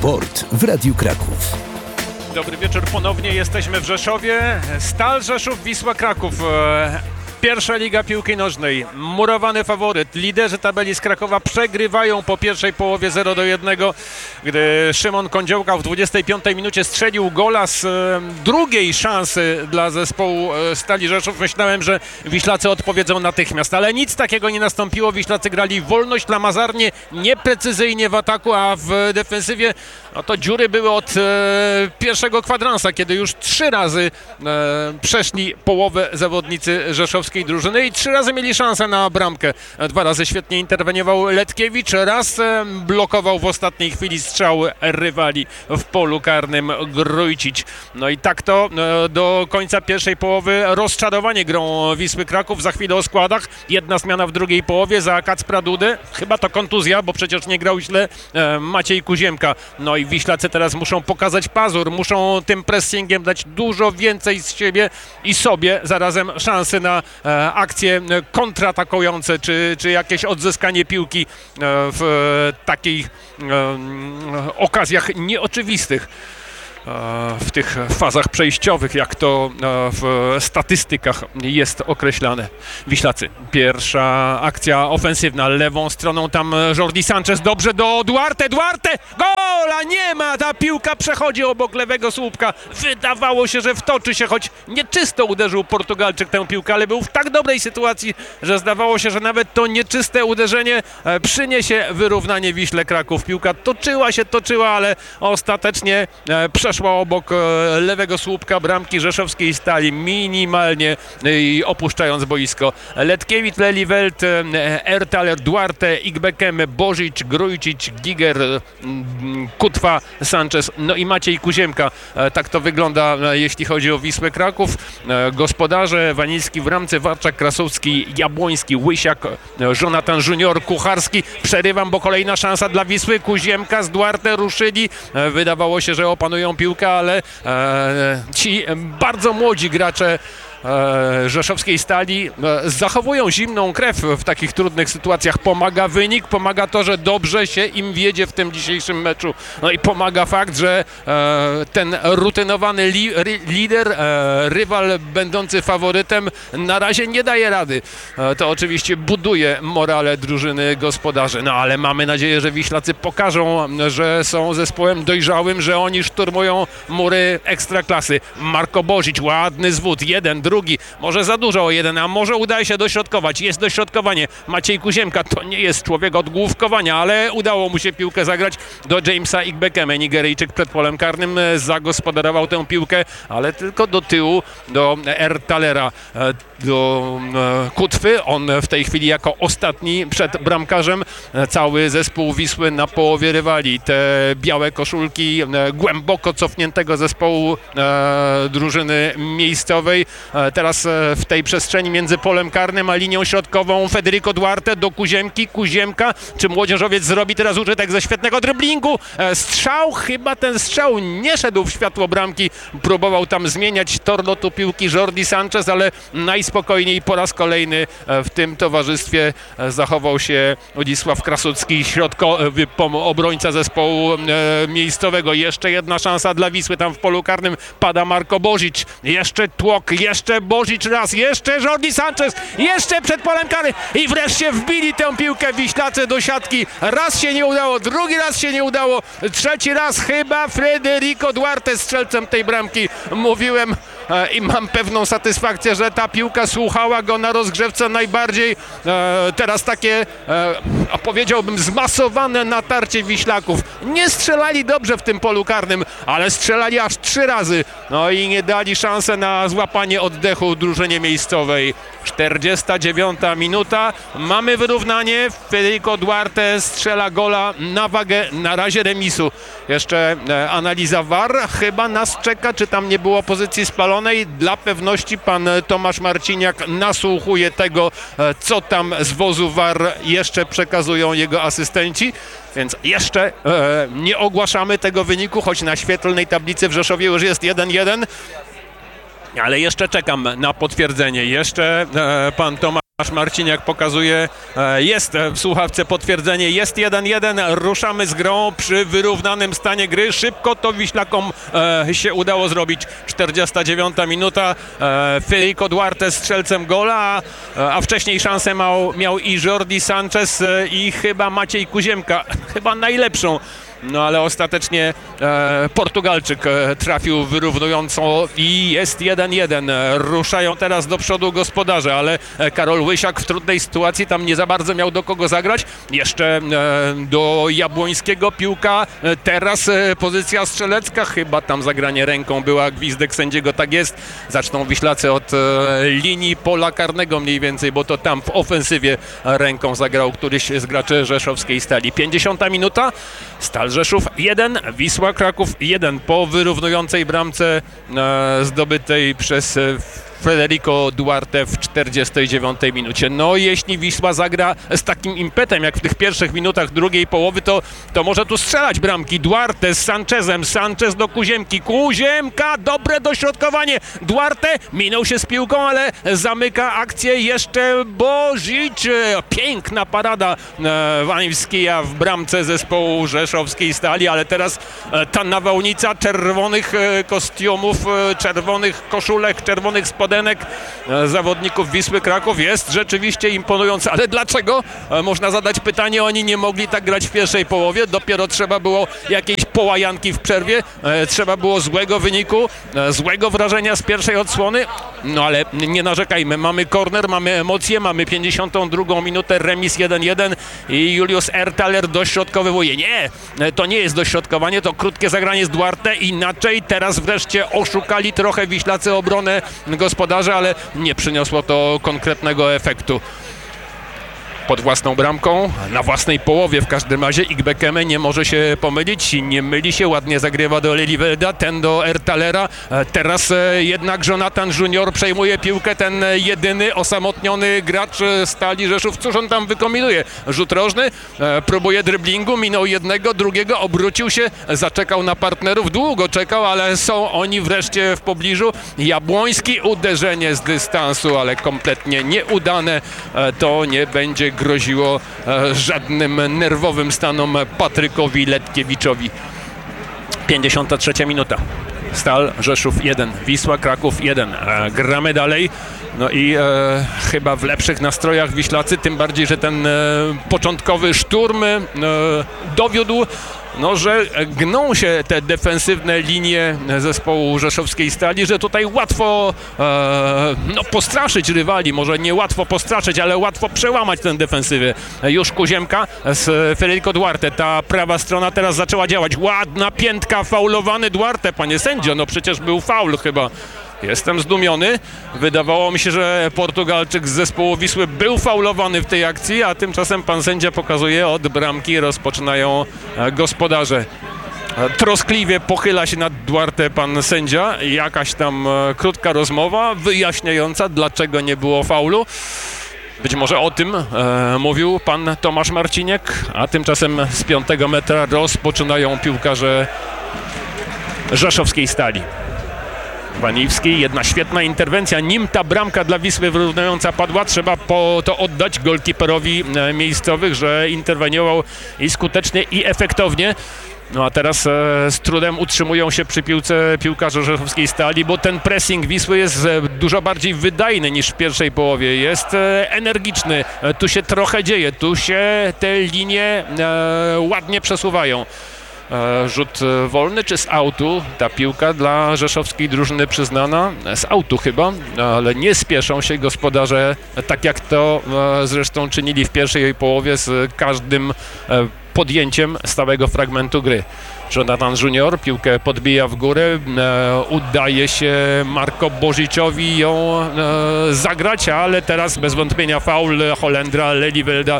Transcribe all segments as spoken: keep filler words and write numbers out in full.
Sport w Radiu Kraków. Dobry wieczór, ponownie jesteśmy w Rzeszowie. Stal Rzeszów, Wisła Kraków. Pierwsza Liga Piłki Nożnej. Murowany faworyt. Liderzy tabeli z Krakowa przegrywają po pierwszej połowie zero do jednego, gdy Szymon Kądziołka w dwudziestej piątej minucie strzelił gola z e, drugiej szansy dla zespołu e, Stali Rzeszów. Myślałem, że Wiślacy odpowiedzą natychmiast, ale nic takiego nie nastąpiło. Wiślacy grali wolność, lamazarnie, nieprecyzyjnie w ataku, a w defensywie no to dziury były od e, pierwszego kwadransa, kiedy już trzy razy e, przeszli połowę zawodnicy rzeszowskiej drużyny i trzy razy mieli szansę na bramkę. Dwa razy świetnie interweniował Letkiewicz, raz e, blokował w ostatniej chwili strzał rywali w polu karnym Grójcić. No i tak to e, do końca pierwszej połowy rozczarowanie grą Wisły Kraków. Za chwilę o składach. Jedna zmiana w drugiej połowie za Kacpra Dudę. Chyba to kontuzja, bo przecież nie grał źle e, Maciej Kuziemka. No i Wiślacy teraz muszą pokazać pazur, muszą tym pressingiem dać dużo więcej z siebie i sobie, zarazem szansy na e, akcje kontratakujące, czy, czy jakieś odzyskanie piłki e, w e, takich e, okazjach nieoczywistych. W tych fazach przejściowych, jak to w statystykach jest określane. Wiślacy. Pierwsza akcja ofensywna lewą stroną, tam Jordi Sanchez, dobrze do Duarte, Duarte, gola nie ma, ta piłka przechodzi obok lewego słupka. Wydawało się, że wtoczy się, choć nieczysto uderzył Portugalczyk tę piłkę, ale był w tak dobrej sytuacji, że zdawało się, że nawet to nieczyste uderzenie przyniesie wyrównanie Wiśle Kraków. Piłka toczyła się, toczyła, ale ostatecznie przeszła obok lewego słupka bramki rzeszowskiej Stali, minimalnie i opuszczając boisko. Letkiewicz, Leliwelt, Ertaler, Duarte, Igbekem, Božić, Grójcić, Giger, Kutwa, Sanchez, no i Maciej Kuziemka. Tak to wygląda, jeśli chodzi o Wisłę Kraków. Gospodarze: Wanicki w ramce, Warczak, Krasowski, Jabłoński, Łysiak, Jonathan Junior, Kucharski. Przerywam, bo kolejna szansa dla Wisły. Kuziemka z Duarte ruszyli. Wydawało się, że opanują piłkę, ale e, ci bardzo młodzi gracze e, rzeszowskiej Stali e, zachowują zimną krew w takich trudnych sytuacjach. Pomaga wynik, pomaga to, że dobrze się im wiedzie w tym dzisiejszym meczu. No i pomaga fakt, że e, ten rutynowany li, ry, lider, e, rywal będący faworytem na razie nie daje rady. E, to oczywiście buduje morale drużyny gospodarzy. No ale mamy nadzieję, że Wiślacy pokażą, że są zespołem dojrzałym, że oni szturmują mury ekstraklasy. Marko Božić, ładny zwód, jeden, drugi, może za dużo o jeden, a może udaje się dośrodkować, jest dośrodkowanie. Maciej Kuziemka to nie jest człowiek od główkowania, ale udało mu się piłkę zagrać do Jamesa Igbekeme. Nigeryjczyk przed polem karnym zagospodarował tę piłkę, ale tylko do tyłu, do Ertalera, do Kutwy. On w tej chwili jako ostatni przed bramkarzem. Cały zespół Wisły na połowie rywali. Te białe koszulki głęboko cofniętego zespołu e, drużyny miejscowej. E, teraz e, w tej przestrzeni między polem karnym a linią środkową Federico Duarte do Kuziemki. Kuziemka, czy młodzieżowiec zrobi teraz użytek ze świetnego dryblingu? E, strzał, chyba ten strzał nie szedł w światło bramki. Próbował tam zmieniać tor lotu piłki Jordi Sanchez, ale najspokojniej po raz kolejny e, w tym towarzystwie e, zachował się Władysław Krasucki, środkowy obrońca zespołu e, miejscowego. Jeszcze jedna szansa dla Wisły, tam w polu karnym pada Marko Božić, jeszcze tłok, jeszcze Božić raz, jeszcze Jordi Sanchez, jeszcze przed polem karnym i wreszcie wbili tę piłkę Wiślacy do siatki. Raz się nie udało, drugi raz się nie udało, trzeci raz chyba Federico Duarte strzelcem tej bramki. Mówiłem e, i mam pewną satysfakcję, że ta piłka słuchała go na rozgrzewce najbardziej. E, teraz takie, e, a powiedziałbym, zmasowane natarcie Wiślaków. Nie strzelali dobrze w tym polu karnym, ale strzelali aż trzy razy. No i nie dali szansę na złapanie oddechu drużynie miejscowej. czterdziesta dziewiąta minuta. Mamy wyrównanie. Federico Duarte strzela gola na wagę, na razie remisu. Jeszcze e, analiza V A R chyba nas czeka, czy tam nie było pozycji spalonej. Dla pewności pan Tomasz Marciniak nasłuchuje tego, e, co tam z wozu V A R jeszcze przekazują jego asystenci. Więc jeszcze e, nie ogłaszamy tego wyniku, choć na świetlnej tablicy w Rzeszowie już jest jeden jeden. Ale jeszcze czekam na potwierdzenie. Jeszcze e, pan Tomasz Tomasz Marciniak pokazuje, jest w słuchawce potwierdzenie, jest jeden jeden, ruszamy z grą przy wyrównanym stanie gry. Szybko to Wiślakom się udało zrobić. czterdziesta dziewiąta minuta, Federico Duarte strzelcem gola, a wcześniej szansę miał, miał i Jordi Sanchez i chyba Maciej Kuziemka, chyba najlepszą. No ale ostatecznie e, Portugalczyk e, trafił wyrównująco i jest jeden jeden. Ruszają teraz do przodu gospodarze, ale e, Karol Łysiak w trudnej sytuacji, tam nie za bardzo miał do kogo zagrać. Jeszcze e, do Jabłońskiego piłka, e, teraz e, pozycja strzelecka, chyba tam zagranie ręką była, gwizdek sędziego, tak jest. Zaczną Wiślacy od e, linii pola karnego mniej więcej, bo to tam w ofensywie ręką zagrał któryś z graczy rzeszowskiej Stali. pięćdziesiąta minuta, Stal Rzeszów jeden, Wisła Kraków jeden po wyrównującej bramce e, zdobytej przez e, Federico Duarte w czterdziestej dziewiątej minucie. No jeśli Wisła zagra z takim impetem jak w tych pierwszych minutach drugiej połowy, to, to może tu strzelać bramki. Duarte z Sanchezem, Sanchez do Kuziemki, Kuziemka, dobre dośrodkowanie, Duarte minął się z piłką, ale zamyka akcję jeszcze Bozic. Piękna parada e, Wańskiego w bramce zespołu rzeszowskiej Stali, ale teraz e, ta nawałnica czerwonych e, kostiumów, e, czerwonych koszulek, czerwonych spodni zawodników Wisły Kraków jest rzeczywiście imponująca, ale dlaczego? Można zadać pytanie, oni nie mogli tak grać w pierwszej połowie, dopiero trzeba było jakiejś połajanki w przerwie, trzeba było złego wyniku, złego wrażenia z pierwszej odsłony, no ale nie narzekajmy, mamy korner, mamy emocje, mamy pięćdziesiątą drugą minutę, remis jeden jeden i Julius Ertaler dośrodkowywuje. Nie, to nie jest dośrodkowanie, to krótkie zagranie z Duarte, inaczej teraz wreszcie oszukali trochę Wiślacy obronę gospodarze, ale nie przyniosło to konkretnego efektu. Pod własną bramką, na własnej połowie w każdym razie Igbekeme nie może się pomylić, nie myli się, ładnie zagrywa do Lelivelda, ten do Ertalera, teraz jednak Jonathan Junior przejmuje piłkę, ten jedyny osamotniony gracz Stali Rzeszów, cóż on tam wykombinuje? Rzut rożny, próbuje dryblingu, minął jednego, drugiego, obrócił się, zaczekał na partnerów, długo czekał, ale są oni wreszcie w pobliżu. Jabłoński, uderzenie z dystansu, ale kompletnie nieudane, to nie będzie groziło e, żadnym nerwowym stanom Patrykowi Letkiewiczowi. pięćdziesiąta trzecia minuta. Stal Rzeszów jeden, Wisła Kraków jeden. E, gramy dalej. No i e, chyba w lepszych nastrojach Wiślacy, tym bardziej, że ten e, początkowy szturm e, dowiódł, no, że gną się te defensywne linie zespołu rzeszowskiej Stali, że tutaj łatwo e, no, postraszyć rywali, może nie łatwo postraszyć, ale łatwo przełamać tę defensywę. Już Kuziemka z Federico Duarte, ta prawa strona teraz zaczęła działać, ładna piętka, faulowany Duarte, panie sędzio, no przecież był faul chyba. Jestem zdumiony. Wydawało mi się, że Portugalczyk z zespołu Wisły był faulowany w tej akcji, a tymczasem pan sędzia pokazuje, od bramki rozpoczynają gospodarze. Troskliwie pochyla się nad Duarte pan sędzia. Jakaś tam krótka rozmowa wyjaśniająca, dlaczego nie było faulu. Być może o tym e, mówił pan Tomasz Marciniak, a tymczasem z piątego metra rozpoczynają piłkarze rzeszowskiej Stali. Waniwski, jedna świetna interwencja, nim ta bramka dla Wisły wyrównująca padła, trzeba po to oddać golkiperowi miejscowych, że interweniował i skutecznie, i efektownie. No a teraz e, z trudem utrzymują się przy piłce piłkarze rzeszowskiej Stali, bo ten pressing Wisły jest e, dużo bardziej wydajny niż w pierwszej połowie, jest e, energiczny, e, tu się trochę dzieje, tu się te linie e, ładnie przesuwają. Rzut wolny czy z autu? Ta piłka dla rzeszowskiej drużyny przyznana z autu chyba, ale nie spieszą się gospodarze, tak jak to zresztą czynili w pierwszej połowie z każdym podjęciem stałego fragmentu gry. Jonathan Junior piłkę podbija w górę, e, udaje się Marko Boziciowi ją e, zagrać, ale teraz bez wątpienia faul Holendra Lelivelda.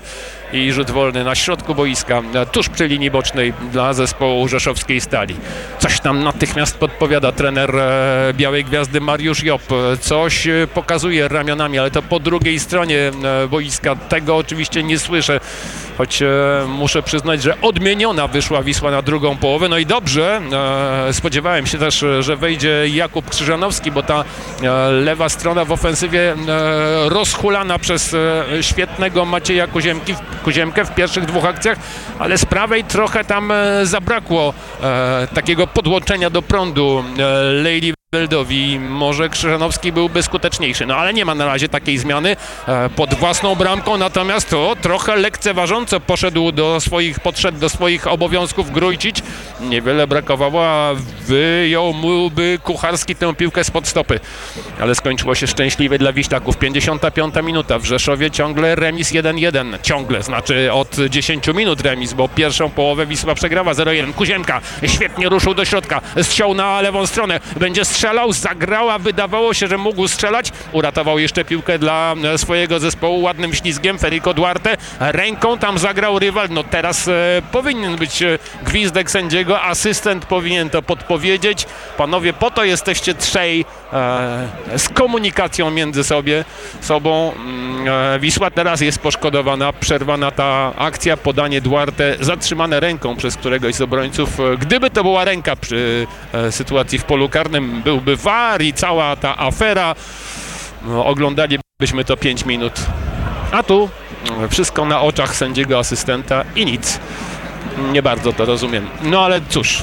i rzut wolny na środku boiska, tuż przy linii bocznej dla zespołu rzeszowskiej Stali. Coś tam natychmiast podpowiada trener Białej Gwiazdy Mariusz Job. Coś pokazuje ramionami, ale to po drugiej stronie boiska. Tego oczywiście nie słyszę, choć muszę przyznać, że odmieniona wyszła Wisła na drugą połowę. No i dobrze, spodziewałem się też, że wejdzie Jakub Krzyżanowski, bo ta lewa strona w ofensywie rozhulana przez świetnego Macieja Kuziemki, Kuziemkę w pierwszych dwóch akcjach, ale z prawej trochę tam zabrakło takiego podłączenia do prądu Leili Weldowi. Może Krzyżanowski byłby skuteczniejszy, no ale nie ma na razie takiej zmiany e, pod własną bramką, natomiast to trochę lekceważąco poszedł do swoich, podszedł do swoich obowiązków Grójcić. Niewiele brakowało, a wyjął mógłby Kucharski tę piłkę spod stopy, ale skończyło się szczęśliwie dla Wiślaków. pięćdziesiąta piąta minuta, w Rzeszowie ciągle remis jeden jeden, ciągle, znaczy od dziesięciu minut remis, bo pierwszą połowę Wisła przegrała zero jeden. Kuziemka świetnie ruszył do środka, strzał na lewą stronę, będzie strzelał, zagrała, wydawało się, że mógł strzelać, uratował jeszcze piłkę dla swojego zespołu ładnym ślizgiem. Federico Duarte ręką tam zagrał rywal, no teraz e, powinien być gwizdek sędziego, asystent powinien to podpowiedzieć. Panowie, po to jesteście trzej e, z komunikacją między sobie, sobą. E, Wisła teraz jest poszkodowana, przerwana ta akcja, podanie Duarte zatrzymane ręką przez któregoś z obrońców. Gdyby to była ręka przy e, sytuacji w polu karnym, byłby V A R i cała ta afera, no, oglądalibyśmy to pięć minut, a tu wszystko na oczach sędziego asystenta i nic. Nie bardzo to rozumiem, no ale cóż,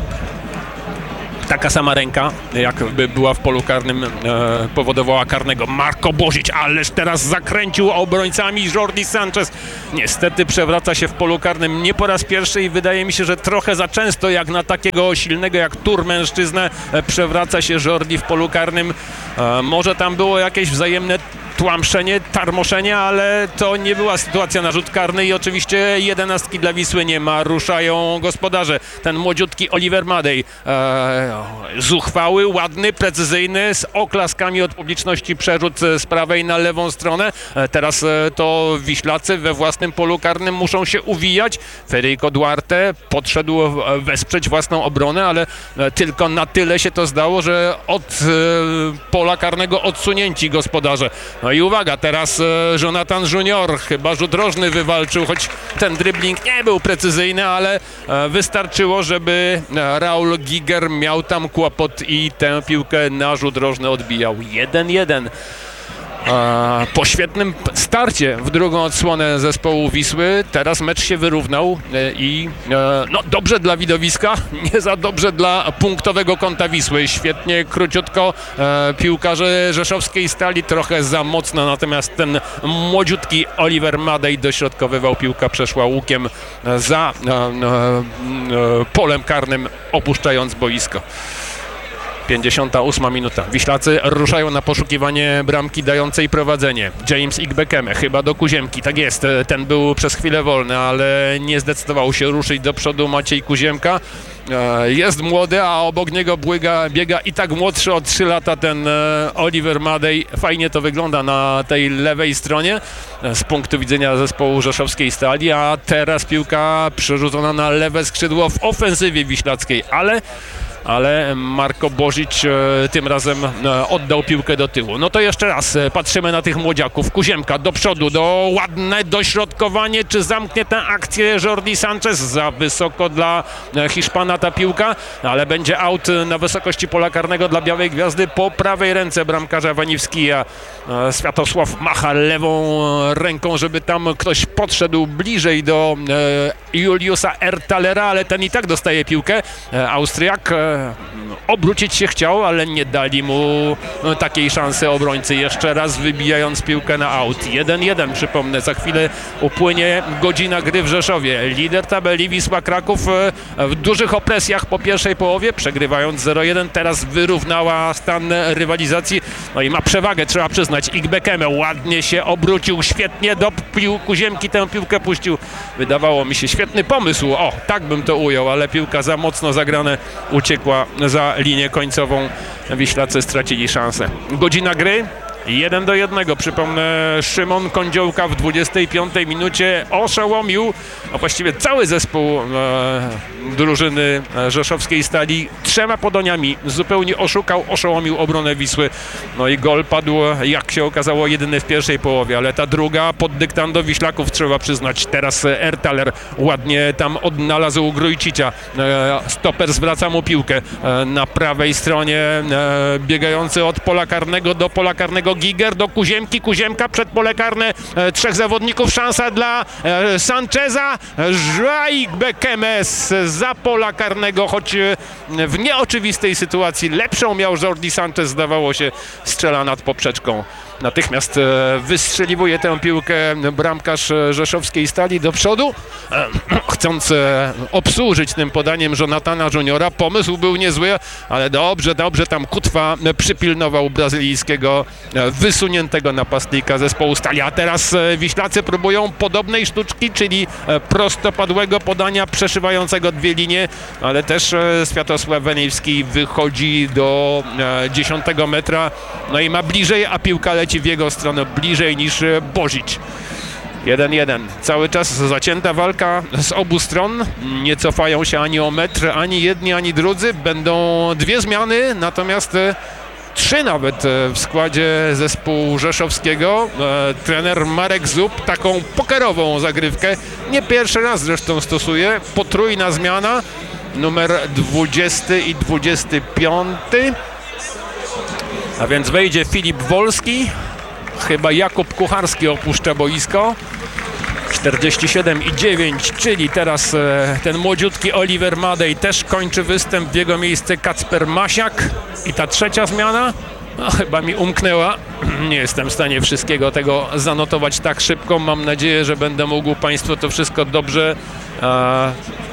taka sama ręka, jakby była w polu karnym, e, powodowała karnego. Marco Božić, ależ teraz zakręcił obrońcami Jordi Sanchez. Niestety przewraca się w polu karnym nie po raz pierwszy i wydaje mi się, że trochę za często, jak na takiego silnego jak Tur mężczyznę, e, przewraca się Jordi w polu karnym. E, może tam było jakieś wzajemne tłamszenie, tarmoszenie, ale to nie była sytuacja na rzut karny i oczywiście jedenastki dla Wisły nie ma. Ruszają gospodarze. Ten młodziutki Oliver Madej, e, zuchwały, ładny, precyzyjny, z oklaskami od publiczności przerzut z prawej na lewą stronę. E, teraz e, to Wiślacy we własnym polu karnym muszą się uwijać. Federico Duarte podszedł wesprzeć własną obronę, ale e, tylko na tyle się to zdało, że od e, pola karnego odsunięci gospodarze. No i uwaga, teraz e, Jonathan Junior, chyba rzut rożny wywalczył, choć ten dribbling nie był precyzyjny, ale e, wystarczyło, żeby e, Raul Giger miał tam kłopot i tę piłkę na rzut rożny odbijał. jeden jeden. E, po świetnym starcie w drugą odsłonę zespołu Wisły teraz mecz się wyrównał e, i e, no dobrze dla widowiska, nie za dobrze dla punktowego konta Wisły. Świetnie, króciutko, e, piłkarze rzeszowskiej Stali trochę za mocno, natomiast ten młodziutki Oliver Madej dośrodkowywał, piłka przeszła łukiem za e, e, e, polem karnym, opuszczając boisko. pięćdziesiąta ósma minuta. Wiślacy ruszają na poszukiwanie bramki dającej prowadzenie. James Igbekeme chyba do Kuziemki. Tak jest, ten był przez chwilę wolny, ale nie zdecydował się ruszyć do przodu Maciej Kuziemka. Jest młody, a obok niego biega, biega i tak młodszy o trzy lata ten Oliver Madej. Fajnie to wygląda na tej lewej stronie z punktu widzenia zespołu rzeszowskiej Stali, a teraz piłka przerzucona na lewe skrzydło w ofensywie wiślackiej, ale ale Marco Božić e, tym razem e, oddał piłkę do tyłu. No to jeszcze raz e, patrzymy na tych młodziaków. Kuziemka do przodu, do ładne dośrodkowanie, czy zamknie tę akcję Jordi Sanchez? Za wysoko dla e, Hiszpana ta piłka, ale będzie aut na wysokości pola karnego dla Białej Gwiazdy po prawej ręce bramkarza Waniwski, a e, Światosław macha lewą ręką, żeby tam ktoś podszedł bliżej do e, Juliusa Ertalera, ale ten i tak dostaje piłkę. E, Austriak e, obrócić się chciał, ale nie dali mu no, takiej szansy obrońcy, jeszcze raz wybijając piłkę na aut. jeden jeden, przypomnę, za chwilę upłynie godzina gry w Rzeszowie. Lider tabeli Wisła Kraków w dużych opresjach po pierwszej połowie, przegrywając zero jeden, teraz wyrównała stan rywalizacji, no i ma przewagę, trzeba przyznać. Igbekeme ładnie się obrócił, świetnie do pił Kuziemki tę piłkę puścił. Wydawało mi się świetny pomysł, o, tak bym to ujął, ale piłka za mocno zagrane uciekła za linię końcową. Wiślacy stracili szansę. Godzina gry, jeden do jednego. Przypomnę, Szymon Kądziołka w dwudziestej piątej minucie oszołomił, a właściwie cały zespół e, drużyny rzeszowskiej Stali trzema podaniami. Zupełnie oszukał, oszołomił obronę Wisły. No i gol padł, jak się okazało, jedyny w pierwszej połowie, ale ta druga pod dyktando Wiślaków, trzeba przyznać. Teraz Ertaler ładnie tam odnalazł Grójcicia. E, stoper zwraca mu piłkę e, na prawej stronie, e, biegający od pola karnego do pola karnego Giger, do Kuziemki, Kuziemka przed pole karne, e, trzech zawodników, szansa dla e, Sancheza, Żaik Bekemes za pola karnego, choć e, w nieoczywistej sytuacji lepszą miał Jordi Sanchez, zdawało się, strzela nad poprzeczką. Natychmiast e, wystrzeliwuje tę piłkę bramkarz rzeszowskiej Stali do przodu, e, chcąc e, obsłużyć tym podaniem Jonathana Juniora. Pomysł był niezły, ale dobrze, dobrze tam Kutwa przypilnował brazylijskiego e, wysuniętego napastnika zespołu Stali. A teraz e, Wiślacy próbują podobnej sztuczki, czyli e, prostopadłego podania przeszywającego dwie linie, ale też e, Światosław Weniewski wychodzi do e, dziesiątego metra, no i ma bliżej, a piłka leci w jego stronę bliżej niż Božić. jeden jeden. Cały czas zacięta walka z obu stron. Nie cofają się ani o metr, ani jedni, ani drudzy. Będą dwie zmiany, natomiast trzy nawet w składzie zespołu rzeszowskiego. Trener Marek Zub taką pokerową zagrywkę nie pierwszy raz zresztą stosuje. Potrójna zmiana, numer dwudziesty i dwudziesty piąty. A więc wejdzie Filip Wolski, chyba Jakub Kucharski opuszcza boisko. czterdzieści siedem i dziewięć, czyli teraz e, ten młodziutki Oliver Madej też kończy występ, w jego miejsce Kacper Masiak. I ta trzecia zmiana, no, chyba mi umknęła, nie jestem w stanie wszystkiego tego zanotować tak szybko. Mam nadzieję, że będę mógł Państwu to wszystko dobrze e,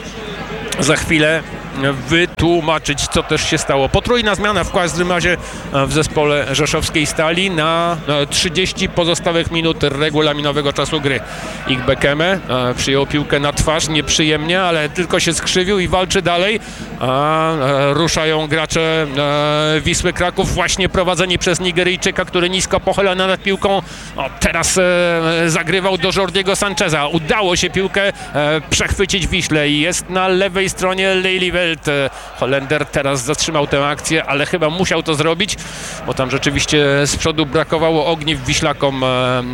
za chwilę wytłumaczyć, co też się stało. Potrójna zmiana w każdym razie w zespole rzeszowskiej Stali na trzydzieści pozostałych minut regulaminowego czasu gry. Ich Bekeme przyjął piłkę na twarz nieprzyjemnie, ale tylko się skrzywił i walczy dalej. A ruszają gracze Wisły Kraków, właśnie prowadzeni przez Nigeryjczyka, który nisko pochyla nad piłką. O, teraz zagrywał do Jordiego Sancheza. Udało się piłkę przechwycić Wiśle i jest na lewej stronie Lelyveld. Holender teraz zatrzymał tę akcję, ale chyba musiał to zrobić, bo tam rzeczywiście z przodu brakowało ogniw Wiślakom.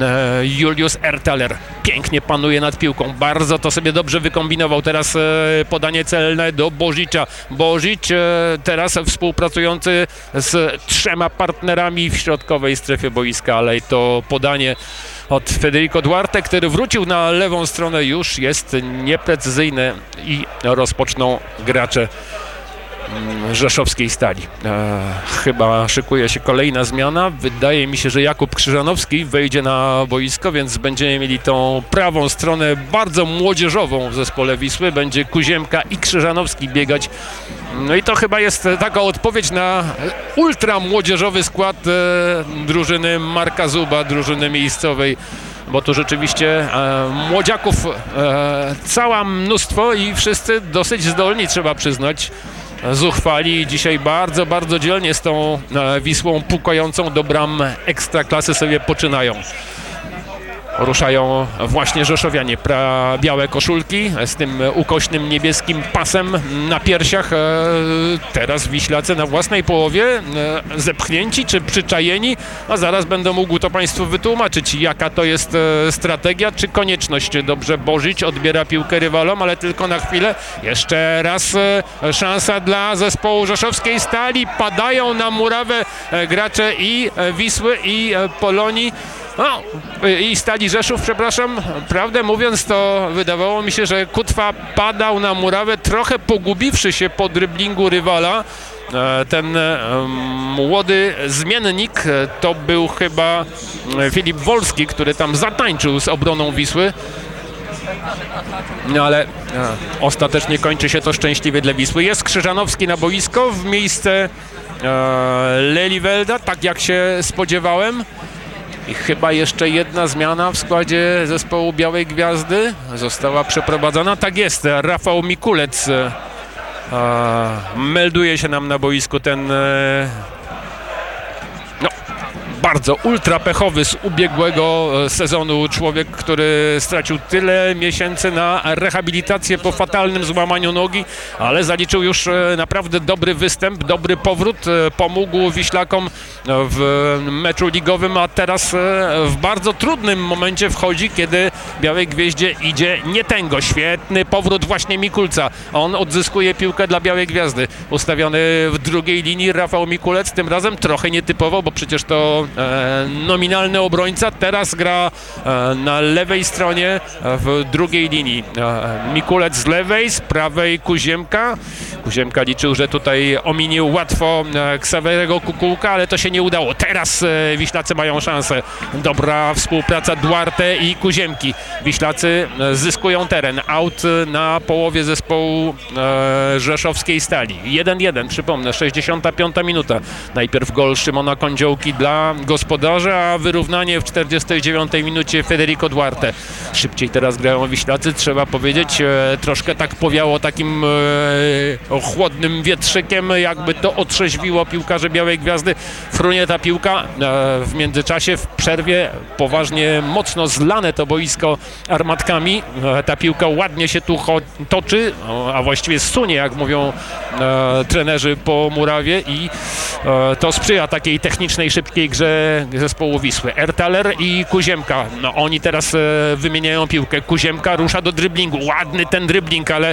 Julius Ertaler pięknie panuje nad piłką, bardzo to sobie dobrze wykombinował. Teraz podanie celne do Božicza. Božić teraz współpracujący z trzema partnerami w środkowej strefie boiska, ale to podanie od Federico Duarte, który wrócił na lewą stronę, już jest nieprecyzyjne i rozpoczną gracze rzeszowskiej Stali. E, chyba szykuje się kolejna zmiana. Wydaje mi się, że Jakub Krzyżanowski wejdzie na boisko, więc będziemy mieli tą prawą stronę bardzo młodzieżową w zespole Wisły. Będzie Kuziemka i Krzyżanowski biegać. No i to chyba jest taka odpowiedź na ultra młodzieżowy skład e, drużyny Marka Zuba, drużyny miejscowej, bo tu rzeczywiście e, młodziaków e, cała mnóstwo i wszyscy dosyć zdolni, trzeba przyznać. Zuchwali dzisiaj bardzo, bardzo dzielnie z tą e, Wisłą pukającą do bram ekstraklasy sobie poczynają. Ruszają właśnie rzeszowianie, pra białe koszulki z tym ukośnym niebieskim pasem na piersiach. Teraz Wiślacy na własnej połowie, zepchnięci czy przyczajeni, a zaraz będę mógł to Państwu wytłumaczyć, jaka to jest strategia czy konieczność. Dobrze, Božić odbiera piłkę rywalom, ale tylko na chwilę. Jeszcze raz szansa dla zespołu rzeszowskiej Stali. Padają na murawę gracze i Wisły, i Polonii. No, i Stali Rzeszów, przepraszam, prawdę mówiąc, to wydawało mi się, że Kutwa padał na murawę, trochę pogubiwszy się po dryblingu rywala. Ten młody zmiennik to był chyba Filip Wolski, który tam zatańczył z obroną Wisły. No ale ostatecznie kończy się to szczęśliwie dla Wisły. Jest Krzyżanowski na boisko w miejsce Lelyvelda, tak jak się spodziewałem. I chyba jeszcze jedna zmiana w składzie zespołu Białej Gwiazdy została przeprowadzona. Tak jest, Rafał Mikulec e, melduje się nam na boisku, ten e, no, bardzo ultra pechowy z ubiegłego sezonu człowiek, który stracił tyle miesięcy na rehabilitację po fatalnym złamaniu nogi, ale zaliczył już naprawdę dobry występ, dobry powrót, pomógł Wiślakom w meczu ligowym, a teraz w bardzo trudnym momencie wchodzi, kiedy Białej Gwieździe idzie nietęgo. Świetny powrót właśnie Mikulca. On odzyskuje piłkę dla Białej Gwiazdy. Ustawiony w drugiej linii Rafał Mikulec, tym razem trochę nietypowo, bo przecież to e, nominalny obrońca. Teraz gra e, na lewej stronie w drugiej linii. E, Mikulec z lewej, z prawej Kuziemka. Kuziemka liczył, że tutaj ominił łatwo e, Ksawerego Kukułka, ale to się nie udało. Teraz e, Wiślacy mają szansę. Dobra współpraca Duarte i Kuziemki. Wiślacy e, zyskują teren. Aut na połowie zespołu e, rzeszowskiej Stali. jeden jeden, przypomnę, sześćdziesiąta piąta minuta. Najpierw gol Szymona Kądziołki dla gospodarza, a wyrównanie w czterdziestej dziewiątej minucie Federico Duarte. Szybciej teraz grają Wiślacy, trzeba powiedzieć. E, troszkę tak powiało takim e, chłodnym wietrzykiem, jakby to otrzeźwiło piłkarzy Białej Gwiazdy. Frunie ta piłka. E, w międzyczasie w przerwie poważnie mocno zlane to boisko armatkami. E, ta piłka ładnie się tu toczy, a właściwie sunie, jak mówią e, trenerzy po murawie, i e, to sprzyja takiej technicznej, szybkiej grze zespołu Wisły. Ertaler i Kuziemka. No, oni teraz e, wymieniają piłkę. Kuziemka rusza do dryblingu. Ładny ten drybling, ale e,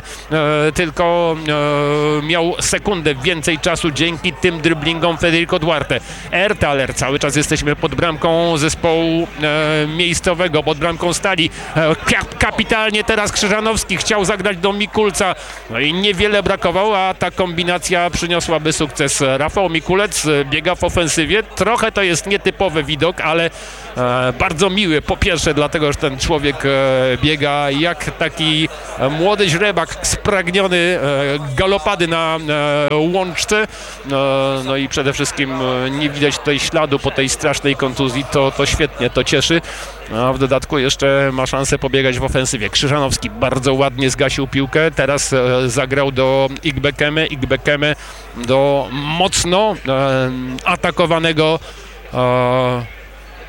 tylko e, miał sekundę więcej czasu dzięki tym dryblingom Federico Duarte. Ertaler. Cały czas jesteśmy pod bramką zespołu e, miejscowego, pod bramką Stali. E, kapitalnie teraz Krzyżanowski chciał zagrać do Mikulca, no i niewiele brakowało, a ta kombinacja przyniosłaby sukces. Rafał Mikulec biega w ofensywie. Trochę to jest nietypowy widok, ale e, bardzo miły. Po pierwsze dlatego, że ten człowiek e, biega jak taki e, młody źrebak spragniony e, galopady na e, łączce. No, no i przede wszystkim e, nie widać tutaj śladu po tej strasznej kontuzji. To, to świetnie, to cieszy. A w dodatku jeszcze ma szansę pobiegać w ofensywie. Krzyżanowski bardzo ładnie zgasił piłkę. Teraz e, zagrał do Igbekeme. Igbekeme do mocno e, atakowanego e,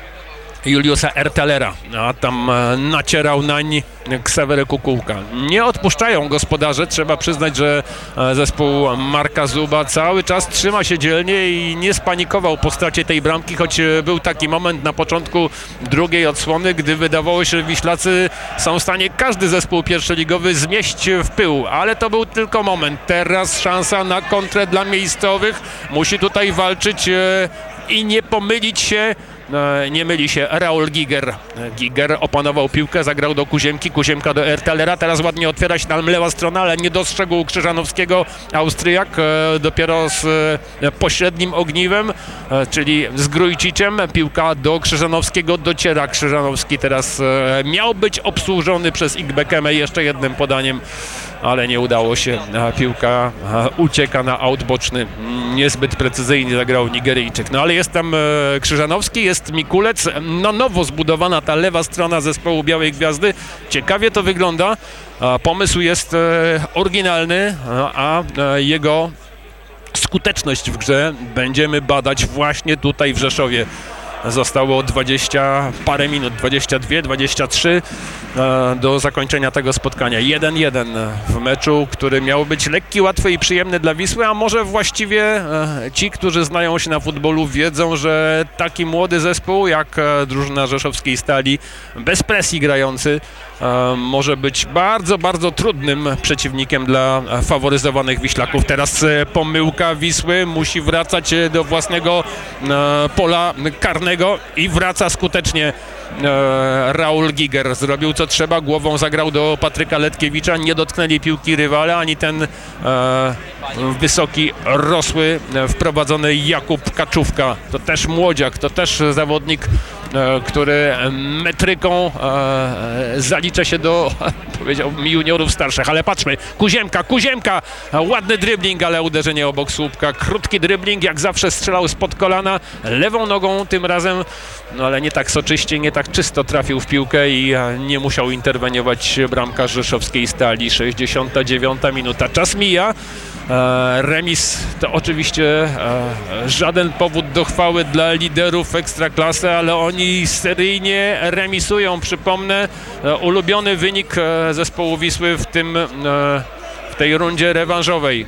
Juliusa Ertalera, a tam e, nacierał nań Ksawery Kukułka. Nie odpuszczają gospodarze, trzeba przyznać, że e, zespół Marka Zuba cały czas trzyma się dzielnie i nie spanikował po stracie tej bramki, choć e, był taki moment na początku drugiej odsłony, gdy wydawało się, że Wiślacy są w stanie każdy zespół pierwszoligowy zmieść w pył, ale to był tylko moment. Teraz szansa na kontrę dla miejscowych. Musi tutaj walczyć e, i nie pomylić się. Nie myli się Raul Giger. Giger opanował piłkę, zagrał do Kuziemki, Kuziemka do Ertalera. Teraz ładnie otwiera się tam lewa strona, ale nie dostrzegł Krzyżanowskiego Austriak. Dopiero z pośrednim ogniwem, czyli z Grójciciem. Piłka do Krzyżanowskiego dociera. Krzyżanowski teraz miał być obsłużony przez Igbekeme jeszcze jednym podaniem, ale nie udało się. Piłka ucieka na aut boczny. Niezbyt precyzyjnie zagrał Nigeryjczyk. No ale jest tam Krzyżanowski, jest Mikulec. No nowo zbudowana ta lewa strona zespołu Białej Gwiazdy. Ciekawie to wygląda. Pomysł jest oryginalny, a jego skuteczność w grze będziemy badać właśnie tutaj w Rzeszowie. Zostało dwadzieścia parę minut, dwadzieścia dwie, dwadzieścia trzy do zakończenia tego spotkania. jeden jeden w meczu, który miał być lekki, łatwy i przyjemny dla Wisły, a może właściwie ci, którzy znają się na futbolu, wiedzą, że taki młody zespół jak drużyna rzeszowskiej Stali, bez presji grający, może być bardzo, bardzo trudnym przeciwnikiem dla faworyzowanych Wiślaków. Teraz pomyłka Wisły, musi wracać do własnego pola karnego i wraca skutecznie Raul Giger. Zrobił co trzeba, głową zagrał do Patryka Letkiewicza, nie dotknęli piłki rywale, ani ten e, wysoki, rosły, wprowadzony Jakub Kaczówka. To też młodziak, to też zawodnik, e, który metryką e, zalicza się do, powiedziałbym, juniorów starszych. Ale patrzmy, Kuziemka, Kuziemka, ładny dribbling, ale uderzenie obok słupka. Krótki dribbling, jak zawsze strzelał spod kolana, lewą nogą tym razem, no ale nie tak soczyście, nie tak czysto trafił w piłkę i nie musiał interweniować bramkarz rzeszowskiej Stali. sześćdziesiąta dziewiąta minuta. Czas mija. E, remis to oczywiście e, żaden powód do chwały dla liderów Ekstraklasy, ale oni seryjnie remisują. Przypomnę, e, ulubiony wynik e, zespołu Wisły w tym e, w tej rundzie rewanżowej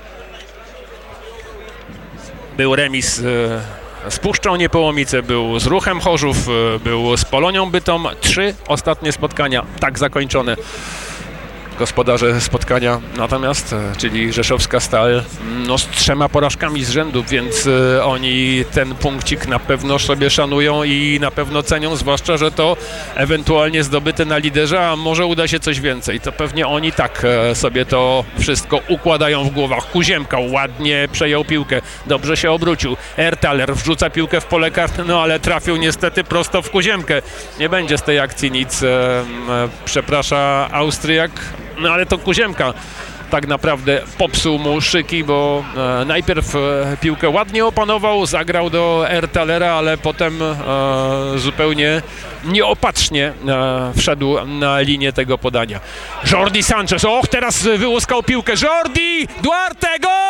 był remis e, z Puszczą Niepołomice, był z Ruchem Chorzów, e, był z Polonią Bytom. Trzy ostatnie spotkania tak zakończone. Gospodarze spotkania natomiast, czyli rzeszowska Stal, no z trzema porażkami z rzędu, więc y, oni ten punkcik na pewno sobie szanują i na pewno cenią, zwłaszcza, że to ewentualnie zdobyte na liderze, a może uda się coś więcej. To pewnie oni tak e, sobie to wszystko układają w głowach. Kuziemka ładnie przejął piłkę, dobrze się obrócił. Ertaler wrzuca piłkę w pole karne, no ale trafił niestety prosto w Kuziemkę. Nie będzie z tej akcji nic, e, e, przeprasza Austriak. No ale to Kuziemka tak naprawdę popsuł mu szyki, bo e, najpierw e, piłkę ładnie opanował, zagrał do Ertalera, ale potem e, zupełnie nieopatrznie e, wszedł na linię tego podania. Jordi Sanchez, och, teraz wyłuskał piłkę. Jordi Duarte, gol!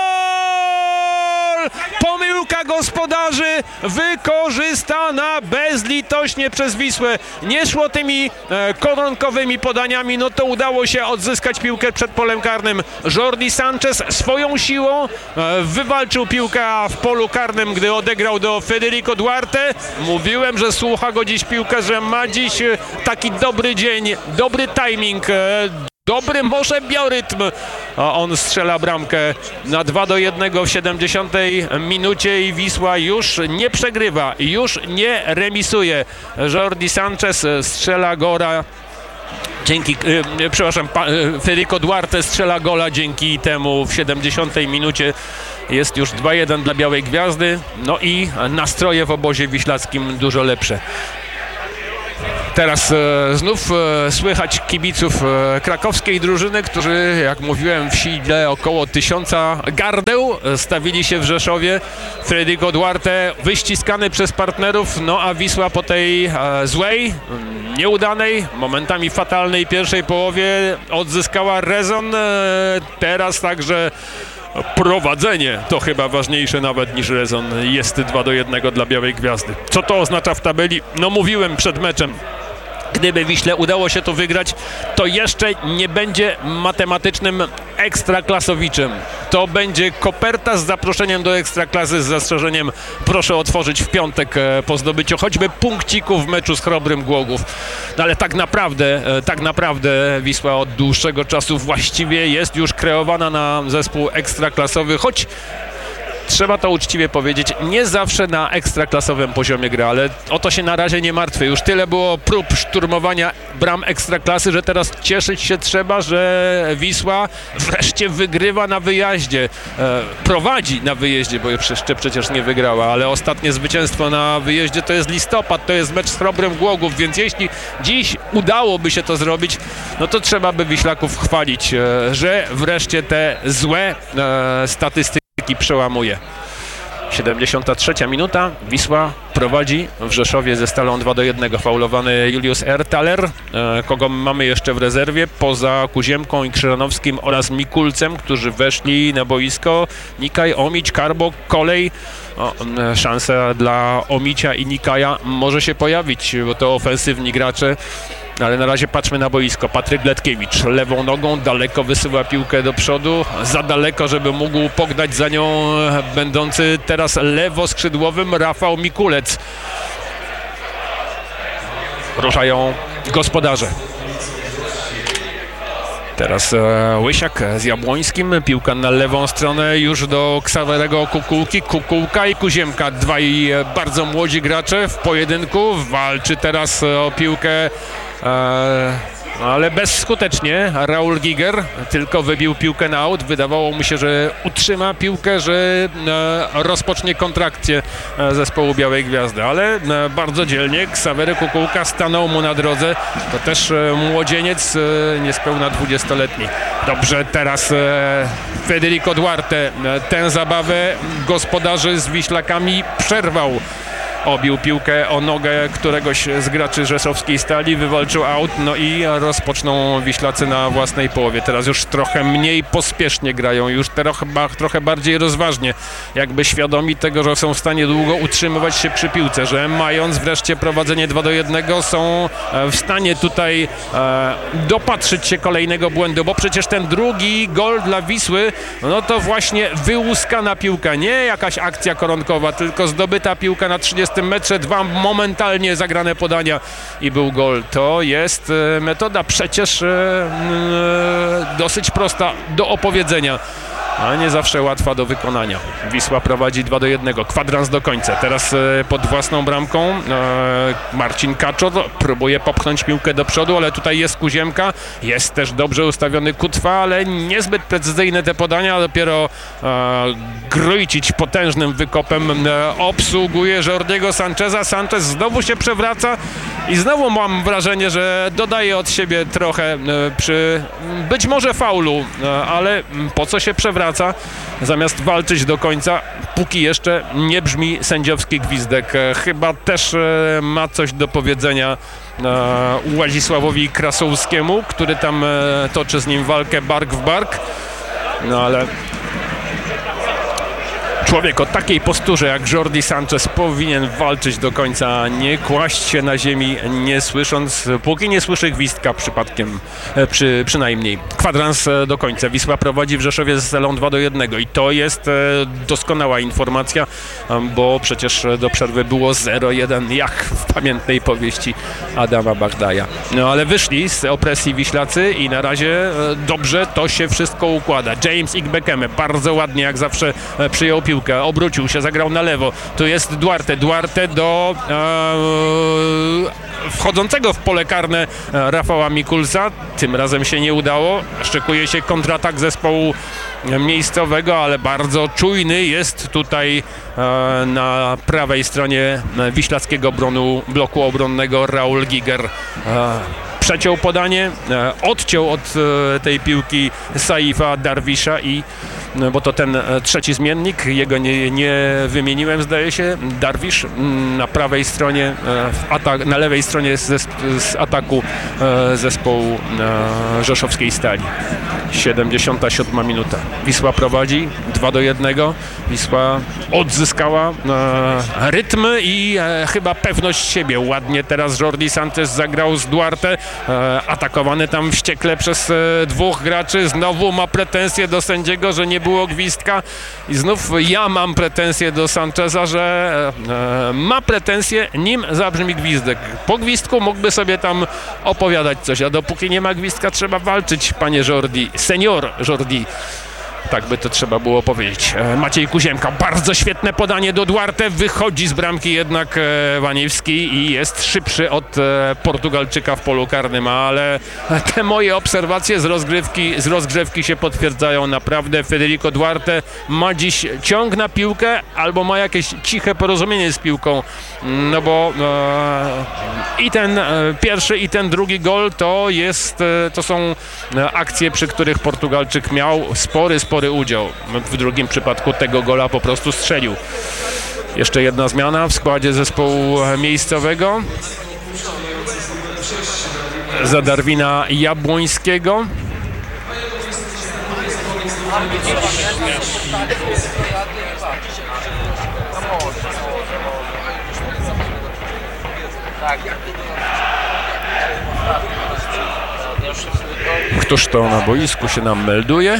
Pomyłka gospodarzy wykorzystana bezlitośnie przez Wisłę. Nie szło tymi e, koronkowymi podaniami, no to udało się odzyskać piłkę przed polem karnym. Jordi Sanchez swoją siłą e, wywalczył piłkę w polu karnym, gdy odegrał do Federico Duarte. Mówiłem, że słucha go dziś piłkę, że ma dziś e, taki dobry dzień, dobry timing. E, Dobry może biorytm, a on strzela bramkę na dwa do jednego w siedemdziesiątej minucie i Wisła już nie przegrywa, już nie remisuje. Jordi Sanchez strzela gola dzięki, e, przepraszam, pa, e, Federico Duarte strzela gola dzięki temu w siedemdziesiątej minucie. Jest już dwa jeden dla Białej Gwiazdy, no i nastroje w obozie wiślackim dużo lepsze. Teraz e, znów e, słychać kibiców e, krakowskiej drużyny, którzy, jak mówiłem, w sile około tysiąca gardeł e, stawili się w Rzeszowie. Federico Duarte wyściskany przez partnerów, no a Wisła po tej e, złej, nieudanej, momentami fatalnej pierwszej połowie odzyskała rezon. E, teraz także prowadzenie to chyba ważniejsze nawet niż rezon. Jest dwa do jednego dla Białej Gwiazdy. Co to oznacza w tabeli? No mówiłem przed meczem. Gdyby Wiśle udało się to wygrać, to jeszcze nie będzie matematycznym ekstraklasowiczem. To będzie koperta z zaproszeniem do ekstraklasy z zastrzeżeniem proszę otworzyć w piątek po zdobyciu choćby punkcików w meczu z Chrobrym Głogów. No ale tak naprawdę, tak naprawdę Wisła od dłuższego czasu właściwie jest już kreowana na zespół ekstraklasowy, choć trzeba to uczciwie powiedzieć, nie zawsze na ekstraklasowym poziomie gra, ale o to się na razie nie martwię. Już tyle było prób szturmowania bram ekstraklasy, że teraz cieszyć się trzeba, że Wisła wreszcie wygrywa na wyjeździe. E, prowadzi na wyjeździe, bo jeszcze przecież nie wygrała, ale ostatnie zwycięstwo na wyjeździe to jest listopad, to jest mecz z Chrobrym Głogów, więc jeśli dziś udałoby się to zrobić, no to trzeba by Wiślaków chwalić, e, że wreszcie te złe e, statystyki przełamuje. siedemdziesiąta trzecia minuta. Wisła prowadzi w Rzeszowie ze Stalą dwa do jednego. Faulowany Julius Ertaler, e, kogo mamy jeszcze w rezerwie poza Kuziemką i Krzyżanowskim oraz Mikulcem, którzy weszli na boisko. Nikaj, Omić, Karbo, Kolej. O, szansa dla Omicia i Nikaja może się pojawić, bo to ofensywni gracze. Ale na razie patrzmy na boisko. Patryk Letkiewicz lewą nogą daleko wysyła piłkę do przodu. Za daleko, żeby mógł pognać za nią będący teraz lewoskrzydłowym Rafał Mikulec. Ruszają gospodarze. Teraz e, Łysiak z Jabłońskim, piłka na lewą stronę już do Ksawerego Kukułki, Kukułka i Kuziemka. Dwaj e, bardzo młodzi gracze w pojedynku, walczy teraz o piłkę, e, ale bezskutecznie. Raul Giger tylko wybił piłkę na aut. Wydawało mu się, że utrzyma piłkę, że e, rozpocznie kontrakcję e, zespołu Białej Gwiazdy, ale e, bardzo dzielnie Ksawery Kukułka stanął mu na drodze. To też e, młodzieniec, e, niespełna dwudziestoletni. Dobrze, teraz e, Federico Duarte e, tę zabawę gospodarzy z Wiślakami przerwał. obił piłkę o nogę któregoś z graczy rzeszowskiej Stali, wywalczył aut, no i rozpoczną Wiślacy na własnej połowie. Teraz już trochę mniej pospiesznie grają, już trochę, trochę bardziej rozważnie, jakby świadomi tego, że są w stanie długo utrzymywać się przy piłce, że mając wreszcie prowadzenie dwa do jednego są w stanie tutaj e, dopatrzyć się kolejnego błędu, bo przecież ten drugi gol dla Wisły, no to właśnie wyłuskana piłka, nie jakaś akcja koronkowa, tylko zdobyta piłka na trzydziestym metrze, dwa momentalnie zagrane podania i był gol. To jest e, metoda przecież e, e, dosyć prosta do opowiedzenia, a nie zawsze łatwa do wykonania. Wisła prowadzi dwa do jednego. Kwadrans do końca. Teraz e, pod własną bramką e, Marcin Kaczor próbuje popchnąć piłkę do przodu, ale tutaj jest Kuziemka. Jest też dobrze ustawiony Kutwa, ale niezbyt precyzyjne te podania. Dopiero e, Grujcić potężnym wykopem e, obsługuje Jordiego Sancheza. Sanchez znowu się przewraca i znowu mam wrażenie, że dodaje od siebie trochę e, przy być może faulu, e, ale po co się przewraca? Zamiast walczyć do końca, póki jeszcze nie brzmi sędziowski gwizdek. Chyba też ma coś do powiedzenia Łazisławowi Krasołskiemu, który tam toczy z nim walkę bark w bark. No ale człowiek o takiej posturze jak Jordi Sanchez powinien walczyć do końca, nie kłaść się na ziemi, nie słysząc, póki nie słyszy gwizdka przypadkiem, przy, przynajmniej. Kwadrans do końca. Wisła prowadzi w Rzeszowie z Selą dwa do jednego i to jest doskonała informacja, bo przecież do przerwy było zero jeden, jak w pamiętnej powieści Adama Bagdaja. No ale wyszli z opresji Wiślacy i na razie dobrze to się wszystko układa. James Ikbekeme bardzo ładnie jak zawsze przyjął piłkę. Obrócił się, zagrał na lewo. Tu jest Duarte. Duarte do e, wchodzącego w pole karne Rafała Mikulsa. Tym razem się nie udało. Szykuje się kontratak zespołu miejscowego, ale bardzo czujny jest tutaj e, na prawej stronie wiślackiego bronu, bloku obronnego Raul Giger. E, przeciął podanie, e, odciął od e, tej piłki Saifa Darwisza i no, bo to ten trzeci zmiennik, jego nie, nie wymieniłem, zdaje się, Darwisz na prawej stronie, w atak, na lewej stronie z, z ataku zespołu rzeszowskiej Stali. siedemdziesiąta siódma minuta. Wisła prowadzi dwa do jednego. Wisła odzyskała e, rytm i e, chyba pewność siebie. Ładnie teraz Jordi Sanchez zagrał z Duarte, e, atakowany tam wściekle przez e, dwóch graczy. Znowu ma pretensje do sędziego, że nie było gwizdka i znów ja mam pretensje do Sancheza, że e, ma pretensje, nim zabrzmi gwizdek. Po gwizdku mógłby sobie tam opowiadać coś, a dopóki nie ma gwizdka, trzeba walczyć, panie Jordi. Senior Jordi. Tak by to trzeba było powiedzieć. Maciej Kuziemka, bardzo świetne podanie do Duarte, wychodzi z bramki jednak Waniewski i jest szybszy od Portugalczyka w polu karnym, ale te moje obserwacje z rozgrywki, z rozgrzewki się potwierdzają. Naprawdę Federico Duarte ma dziś ciąg na piłkę albo ma jakieś ciche porozumienie z piłką, no bo e, i ten e, pierwszy i ten drugi gol to jest, e, to są akcje, przy których Portugalczyk miał spory, spory udział. W drugim przypadku tego gola po prostu strzelił. Jeszcze jedna zmiana w składzie zespołu miejscowego. Za Darwina Jabłońskiego. Któż to na boisku się nam melduje?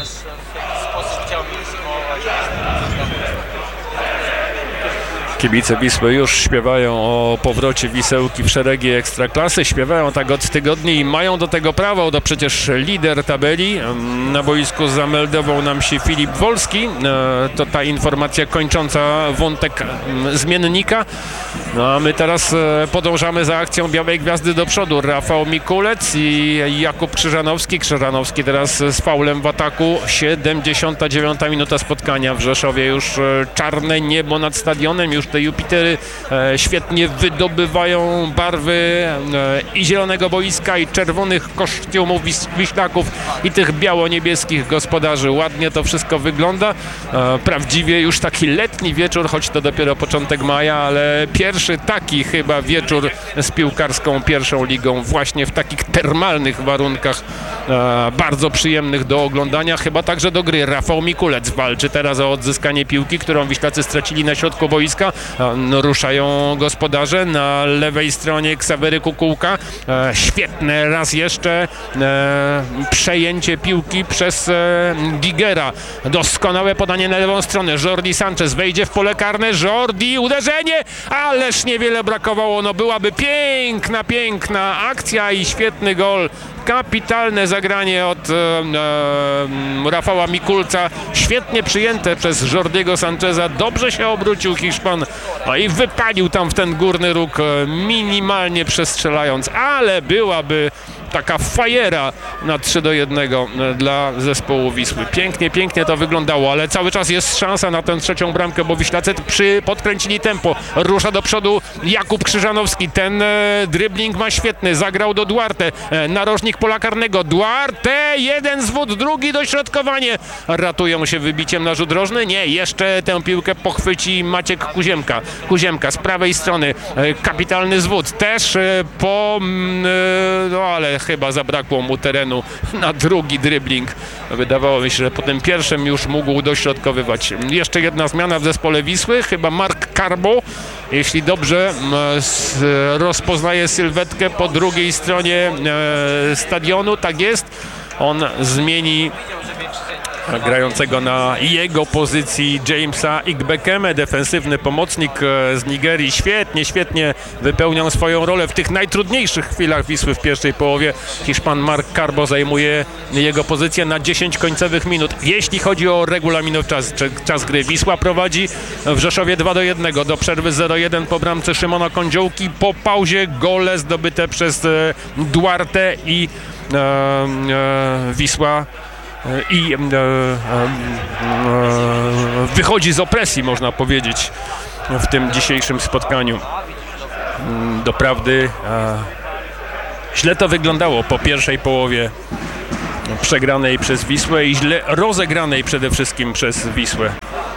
Kibice Wisły już śpiewają o powrocie Wisełki w szeregi Ekstraklasy. Śpiewają tak od tygodni i mają do tego prawo, to przecież lider tabeli. Na boisku zameldował nam się Filip Wolski. To ta informacja kończąca wątek zmiennika. No a my teraz podążamy za akcją Białej Gwiazdy do przodu. Rafał Mikulec i Jakub Krzyżanowski. Krzyżanowski teraz z faulem w ataku. siedemdziesiąta dziewiąta minuta spotkania w Rzeszowie. Już czarne niebo nad stadionem, już te Jupitery e, świetnie wydobywają barwy e, i zielonego boiska, i czerwonych kostiumów wis wiślaków, i tych biało-niebieskich gospodarzy. Ładnie to wszystko wygląda. E, prawdziwie już taki letni wieczór, choć to dopiero początek maja, ale pierwszy taki chyba wieczór z piłkarską pierwszą ligą właśnie w takich termalnych warunkach, e, bardzo przyjemnych do oglądania, chyba także do gry. Rafał Mikulec walczy teraz o odzyskanie piłki, którą Wiślacy stracili na środku boiska. E, no, ruszają gospodarze na lewej stronie. Ksawery Kukułka, e, świetne raz jeszcze e, przejęcie piłki przez e, Gigera. Doskonałe podanie na lewą stronę. Jordi Sanchez wejdzie w pole karne. Jordi, uderzenie, ależ niewiele brakowało. No byłaby piękna, piękna akcja i świetny gol. Kapitalne zagranie od e, e, Rafała Mikulca, świetnie przyjęte przez Jordiego Sancheza, dobrze się obrócił Hiszpan, no i wypalił tam w ten górny róg, minimalnie przestrzelając, ale byłaby taka fajera na trzy do jednego dla zespołu Wisły. Pięknie, pięknie to wyglądało, ale cały czas jest szansa na tę trzecią bramkę, bo Wiślacy przy, podkręcili tempo. Rusza do przodu Jakub Krzyżanowski. Ten e, dribbling ma świetny. Zagrał do Duarte. E, narożnik pola karnego. Duarte, jeden zwód, drugi dośrodkowanie. Ratują się wybiciem na rzut rożny? Nie, jeszcze tę piłkę pochwyci Maciek Kuziemka. Kuziemka z prawej strony. E, kapitalny zwód. Też e, po... M, e, no ale chyba zabrakło mu terenu na drugi dribbling. Wydawało mi się, że po tym pierwszym już mógł dośrodkowywać. Jeszcze jedna zmiana w zespole Wisły, chyba Mark Karbo, jeśli dobrze rozpoznaje sylwetkę po drugiej stronie stadionu, tak jest. On zmieni grającego na jego pozycji Jamesa Igbekeme, defensywny pomocnik z Nigerii. Świetnie, świetnie wypełniał swoją rolę w tych najtrudniejszych chwilach Wisły w pierwszej połowie. Hiszpan Mark Karbo zajmuje jego pozycję na dziesięć końcowych minut. Jeśli chodzi o regulaminowy czas, czas gry, Wisła prowadzi w Rzeszowie dwa do jednego, do przerwy zero jeden po bramce Szymona Kądziołki. Po pauzie gole zdobyte przez Duarte i e, e, Wisła i e, e, e, wychodzi z opresji, można powiedzieć, w tym dzisiejszym spotkaniu. Doprawdy e, źle to wyglądało po pierwszej połowie przegranej przez Wisłę i źle rozegranej przede wszystkim przez Wisłę.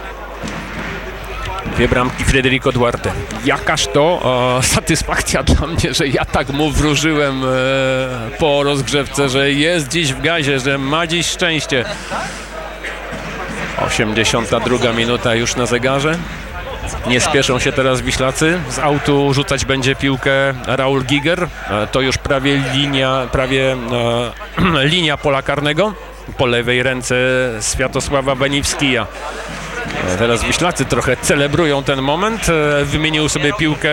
Dwie bramki Federico Duarte. Jakaż to e, satysfakcja dla mnie, że ja tak mu wróżyłem e, po rozgrzewce, że jest dziś w gazie, że ma dziś szczęście. osiemdziesiąta druga minuta już na zegarze. Nie spieszą się teraz Wiślacy. Z autu rzucać będzie piłkę Raul Giger. E, to już prawie linia, prawie e, linia pola karnego. Po lewej ręce Światosława Beniwskija. Teraz Wiślacy trochę celebrują ten moment. Wymienił sobie piłkę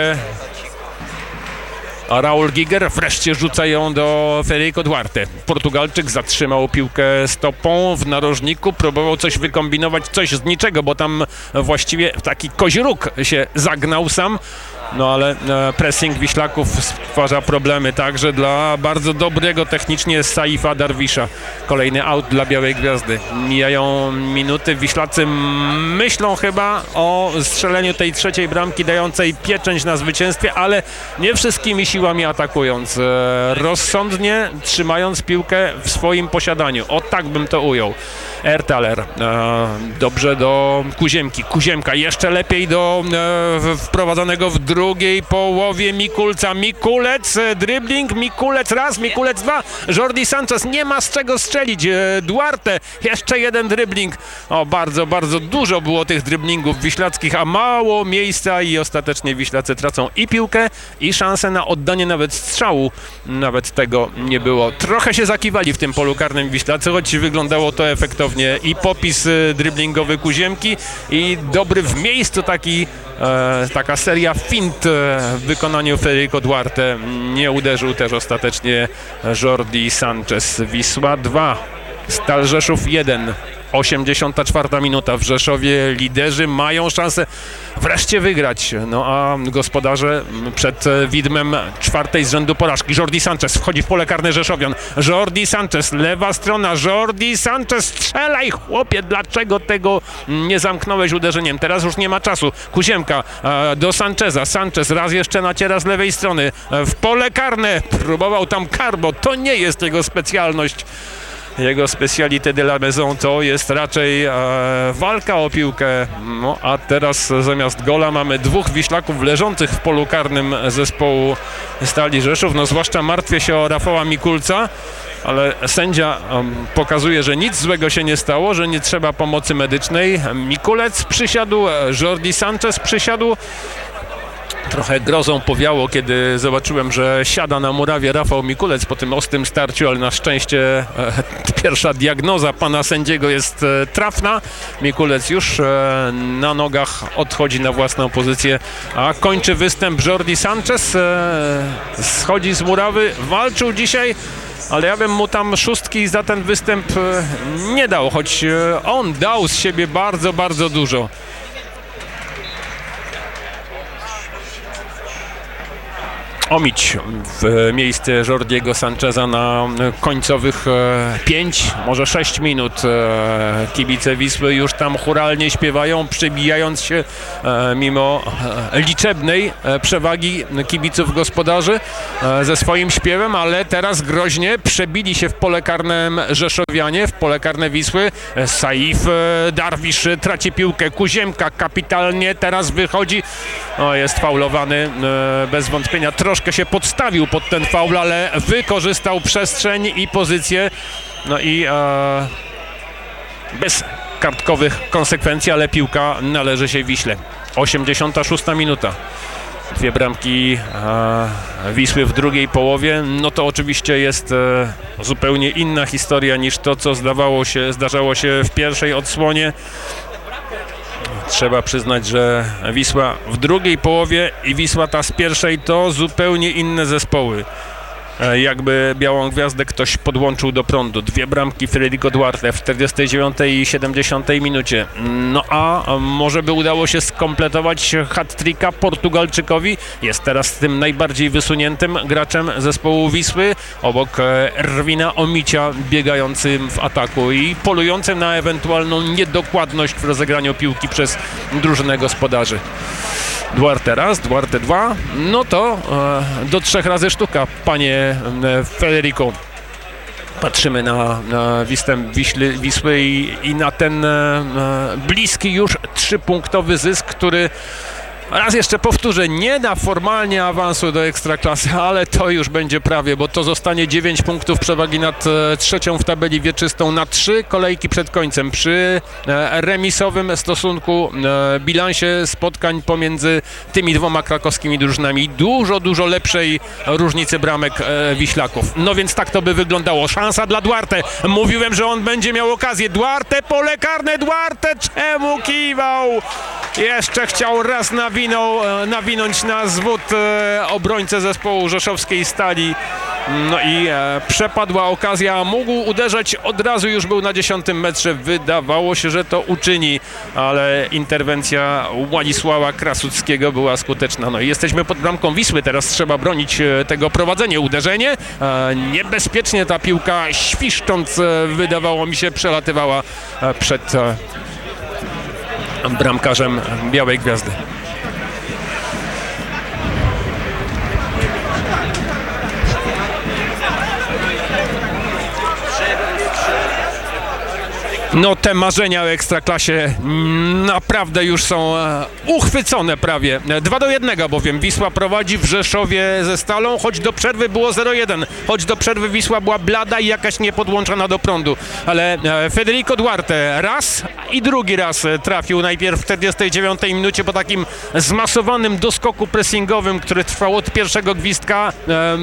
Raul Giger, wreszcie rzuca ją do Federico Duarte. Portugalczyk zatrzymał piłkę stopą w narożniku, próbował coś wykombinować, coś z niczego, bo tam właściwie w taki kozi róg się zagnał sam. No ale pressing Wiślaków stwarza problemy także dla bardzo dobrego technicznie Saifa Darwisza. Kolejny aut dla Białej Gwiazdy. Mijają minuty. Wiślacy myślą chyba o strzeleniu tej trzeciej bramki dającej pieczęć na zwycięstwie, ale nie wszystkimi siłami atakując. Rozsądnie trzymając piłkę w swoim posiadaniu. O tak bym to ujął. Ertaler. Dobrze do Kuziemki. Kuziemka jeszcze lepiej do wprowadzonego w drugiej połowie Mikulca. Mikulec, dribbling, Mikulec raz, Mikulec dwa. Jordi Sanchez nie ma z czego strzelić. Duarte, jeszcze jeden dribbling. O, bardzo, bardzo dużo było tych dribblingów wiślackich, a mało miejsca i ostatecznie Wiślacy tracą i piłkę, i szansę na oddanie nawet strzału. Nawet tego nie było. Trochę się zakiwali w tym polu karnym Wiślacy, choć wyglądało to efektownie. I popis dribblingowy Kuziemki i dobry w miejscu taki e, taka seria fint w wykonaniu Federico Duarte. Nie uderzył też ostatecznie Jordi Sanchez. Wisła dwa, Stal Rzeszów jeden. osiemdziesiąta czwarta minuta. W Rzeszowie liderzy mają szansę wreszcie wygrać. No a gospodarze przed widmem czwartej z rzędu porażki. Jordi Sanchez wchodzi w pole karne Rzeszowian. Jordi Sanchez, lewa strona. Jordi Sanchez, strzelaj chłopie, dlaczego tego nie zamknąłeś uderzeniem? Teraz już nie ma czasu. Kuziemka e, do Sancheza. Sanchez raz jeszcze naciera z lewej strony. E, w pole karne próbował tam Carbo. To nie jest jego specjalność. Jego specalité de la maison to jest raczej e, walka o piłkę. No a teraz zamiast gola mamy dwóch Wiślaków leżących w polu karnym zespołu Stali Rzeszów. No zwłaszcza martwię się o Rafała Mikulca, ale sędzia um, pokazuje, że nic złego się nie stało, że nie trzeba pomocy medycznej. Mikulec przysiadł, Jordi Sanchez przysiadł. Trochę grozą powiało, kiedy zobaczyłem, że siada na murawie Rafał Mikulec po tym ostrym starciu, ale na szczęście e, pierwsza diagnoza pana sędziego jest e, trafna. Mikulec już e, na nogach odchodzi na własną pozycję, a kończy występ Jordi Sanchez. E, schodzi z murawy, walczył dzisiaj, ale ja bym mu tam szóstki za ten występ e, nie dał, choć e, on dał z siebie bardzo, bardzo dużo. Omić w miejsce Jordiego Sancheza na końcowych pięć, może sześć minut. Kibice Wisły już tam chóralnie śpiewają, przebijając się mimo liczebnej przewagi kibiców gospodarzy ze swoim śpiewem, ale teraz groźnie przebili się w pole karne Rzeszowianie, w pole karne Wisły. Saif Darwisz traci piłkę, Kuziemka kapitalnie teraz wychodzi. O, jest faulowany bez wątpienia, troszkę się podstawił pod ten faul, ale wykorzystał przestrzeń i pozycję, no i e, bez kartkowych konsekwencji, ale piłka należy się Wiśle. osiemdziesiąta szósta minuta. Dwie bramki e, Wisły w drugiej połowie, no to oczywiście jest e, zupełnie inna historia niż to, co zdawało się, zdarzało się w pierwszej odsłonie. Trzeba przyznać, że Wisła w drugiej połowie i Wisła ta z pierwszej to zupełnie inne zespoły. Jakby Białą Gwiazdę ktoś podłączył do prądu. Dwie bramki Federico Duarte w czterdziestej dziewiątej i siedemdziesiątej minucie. No a może by udało się skompletować hat-tricka Portugalczykowi. Jest teraz tym najbardziej wysuniętym graczem zespołu Wisły, obok Erwina Omicia, biegającym w ataku i polującym na ewentualną niedokładność w rozegraniu piłki przez drużynę gospodarzy. Duarte raz, Duarte dwa, no to e, do trzech razy sztuka, panie e, Federico. Patrzymy na, na występ Wiśly, Wisły i, i na ten e, bliski już trzypunktowy zysk, który, raz jeszcze powtórzę, nie da formalnie awansu do Ekstraklasy, ale to już będzie prawie, bo to zostanie dziewięć punktów przewagi nad e, trzecią w tabeli wieczystą na trzy kolejki przed końcem. Przy e, remisowym stosunku, e, bilansie spotkań pomiędzy tymi dwoma krakowskimi drużynami, dużo, dużo lepszej różnicy bramek e, Wiślaków. No więc tak to by wyglądało. Szansa dla Duarte. Mówiłem, że on będzie miał okazję. Duarte, pole karne, Duarte, czemu kiwał? Jeszcze chciał raz nawinął, nawinąć na zwód e, obrońcę zespołu rzeszowskiej Stali. No i e, przepadła okazja, mógł uderzać od razu, już był na dziesiątym metrze. Wydawało się, że to uczyni, ale interwencja Władysława Krasuckiego była skuteczna. No i jesteśmy pod bramką Wisły, teraz trzeba bronić e, tego prowadzenia. Uderzenie, e, niebezpiecznie ta piłka, świszcząc, e, wydawało mi się, przelatywała e, przed e, bramkarzem Białej Gwiazdy. No te marzenia o Ekstraklasie naprawdę już są uchwycone prawie. dwa do jednego bowiem Wisła prowadzi w Rzeszowie ze Stalą, choć do przerwy było zero jeden. Choć do przerwy Wisła była blada i jakaś niepodłączona do prądu. Ale Federico Duarte raz i drugi raz trafił. Najpierw w czterdziestej dziewiątej minucie po takim zmasowanym doskoku pressingowym, który trwał od pierwszego gwizdka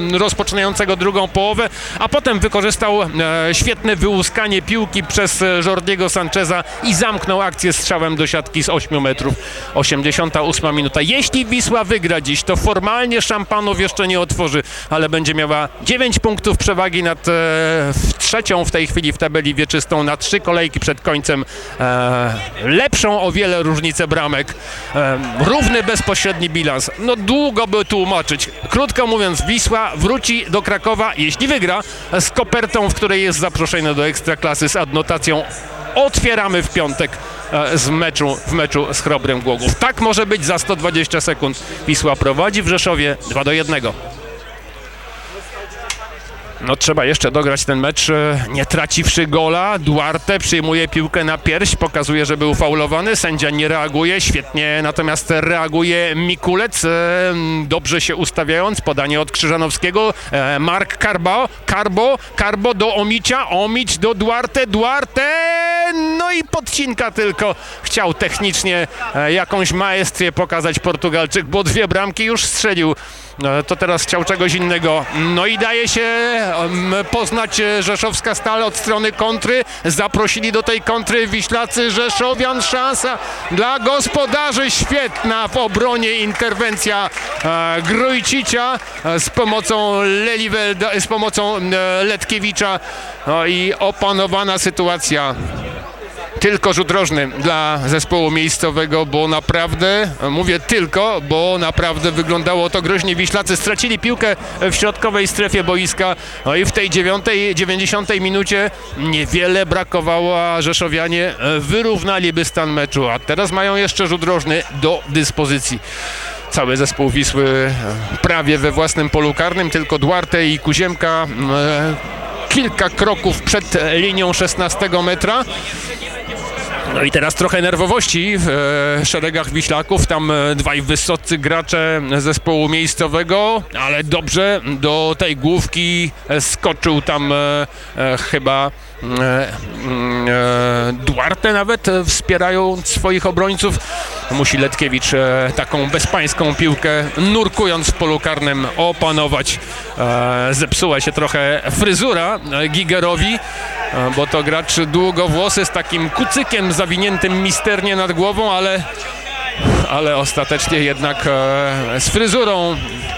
rozpoczynającego drugą połowę, a potem wykorzystał świetne wyłuskanie piłki przez Jordi Jordiego Sancheza i zamknął akcję strzałem do siatki z ośmiu metrów. osiemdziesiąta ósma minuta. Jeśli Wisła wygra dziś, to formalnie szampanów jeszcze nie otworzy, ale będzie miała dziewięć punktów przewagi nad e, trzecią w tej chwili w tabeli wieczystą, na trzy kolejki przed końcem. E, lepszą o wiele różnicę bramek. E, równy, bezpośredni bilans. No długo by tłumaczyć. Krótko mówiąc, Wisła wróci do Krakowa, jeśli wygra, z kopertą, w której jest zaproszenie do Ekstraklasy z adnotacją otwieramy w piątek e, z meczu, w meczu z Chrobrym Głogów. Tak może być za sto dwadzieścia sekund. Wisła prowadzi w Rzeszowie dwa do jednego. No trzeba jeszcze dograć ten mecz, nie traciwszy gola. Duarte przyjmuje piłkę na pierś, pokazuje, że był faulowany. Sędzia nie reaguje, świetnie natomiast reaguje Mikulec, dobrze się ustawiając. Podanie od Krzyżanowskiego, Mark Carbo, Carbo, Carbo do Omicia, Omić do Duarte, Duarte, no i podcinka tylko. Chciał technicznie jakąś maestrię pokazać Portugalczyk, bo dwie bramki już strzelił. To teraz chciał czegoś innego. No i daje się um, poznać rzeszowska Stal od strony kontry. Zaprosili do tej kontry Wiślacy Rzeszowian. Szansa dla gospodarzy. Świetna w obronie interwencja e, Grujcicia e, z pomocą Lelivelda, z pomocą e, Letkiewicza. No i opanowana sytuacja. Tylko rzut rożny dla zespołu miejscowego, bo naprawdę, mówię tylko, bo naprawdę wyglądało to groźnie. Wiślacy stracili piłkę w środkowej strefie boiska, no i w tej dziewiątej, dziewięćdziesiątej minucie niewiele brakowało, a rzeszowianie wyrównaliby stan meczu, a teraz mają jeszcze rzut rożny do dyspozycji. Cały zespół Wisły prawie we własnym polu karnym, tylko Duarte i Kuziemka kilka kroków przed linią szesnastego metra. No i teraz trochę nerwowości w e, szeregach Wiślaków, tam e, dwaj wysocy gracze zespołu miejscowego, ale dobrze do tej główki e, skoczył tam e, e, chyba e, e, Duarte nawet, e, wspierając swoich obrońców. Musi Letkiewicz e, taką bezpańską piłkę, nurkując w polu karnym, opanować. E, zepsuła się trochę fryzura e, Gigerowi, e, bo to gracz długowłosy z takim kucykiem zawiniętym misternie nad głową, ale, ale ostatecznie jednak e, z fryzurą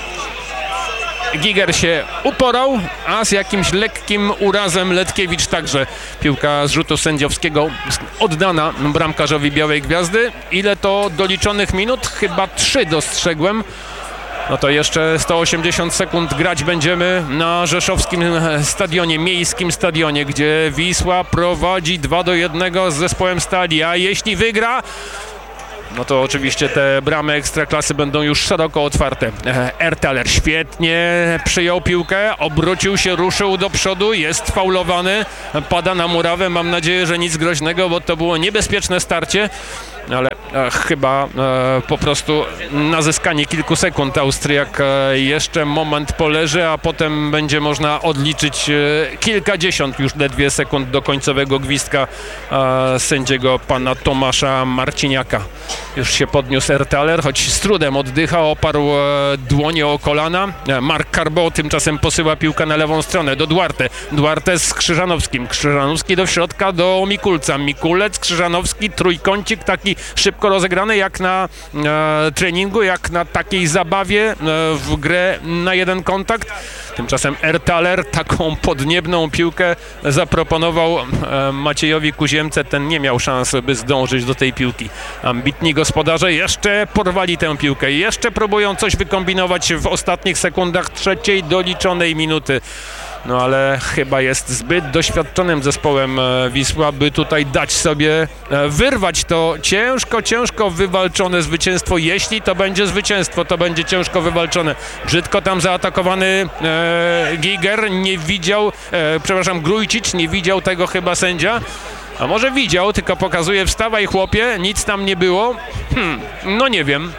Giger się uporał, a z jakimś lekkim urazem Letkiewicz także. Piłka z rzutu sędziowskiego oddana bramkarzowi Białej Gwiazdy. Ile to doliczonych minut? Chyba trzy dostrzegłem. No to jeszcze sto osiemdziesiąt sekund grać będziemy na rzeszowskim stadionie, miejskim stadionie, gdzie Wisła prowadzi dwa do jednego z zespołem Stali, a jeśli wygra, no to oczywiście te bramy Ekstraklasy będą już szeroko otwarte. Ertaler świetnie przyjął piłkę, obrócił się, ruszył do przodu, jest faulowany, pada na murawę. Mam nadzieję, że nic groźnego, bo to było niebezpieczne starcie, ale e, chyba e, po prostu na zyskanie kilku sekund Austriak e, jeszcze moment poleży, a potem będzie można odliczyć e, kilkadziesiąt już ledwie sekund do końcowego gwizdka e, sędziego pana Tomasza Marciniaka. Już się podniósł Ertaler, choć z trudem oddycha, oparł e, dłonie o kolana. E, Mark Carbo tymczasem posyła piłkę na lewą stronę do Duarte. Duarte z Krzyżanowskim. Krzyżanowski do środka do Mikulca. Mikulec, Krzyżanowski, trójkącik taki szybko rozegrany jak na e, treningu, jak na takiej zabawie e, w grę na jeden kontakt. Tymczasem Ertaler taką podniebną piłkę zaproponował e, Maciejowi Kuziemce. Ten nie miał szans, by zdążyć do tej piłki. Ambitni gospodarze jeszcze porwali tę piłkę. Jeszcze próbują coś wykombinować w ostatnich sekundach trzeciej doliczonej minuty. No ale chyba jest zbyt doświadczonym zespołem Wisła, by tutaj dać sobie, wyrwać to ciężko, ciężko wywalczone zwycięstwo. Jeśli to będzie zwycięstwo, to będzie ciężko wywalczone. Brzydko tam zaatakowany e, Giger, nie widział, e, przepraszam, Grujcic, nie widział tego chyba sędzia. A może widział, tylko pokazuje: wstawaj chłopie, nic tam nie było. Hmm, no nie wiem.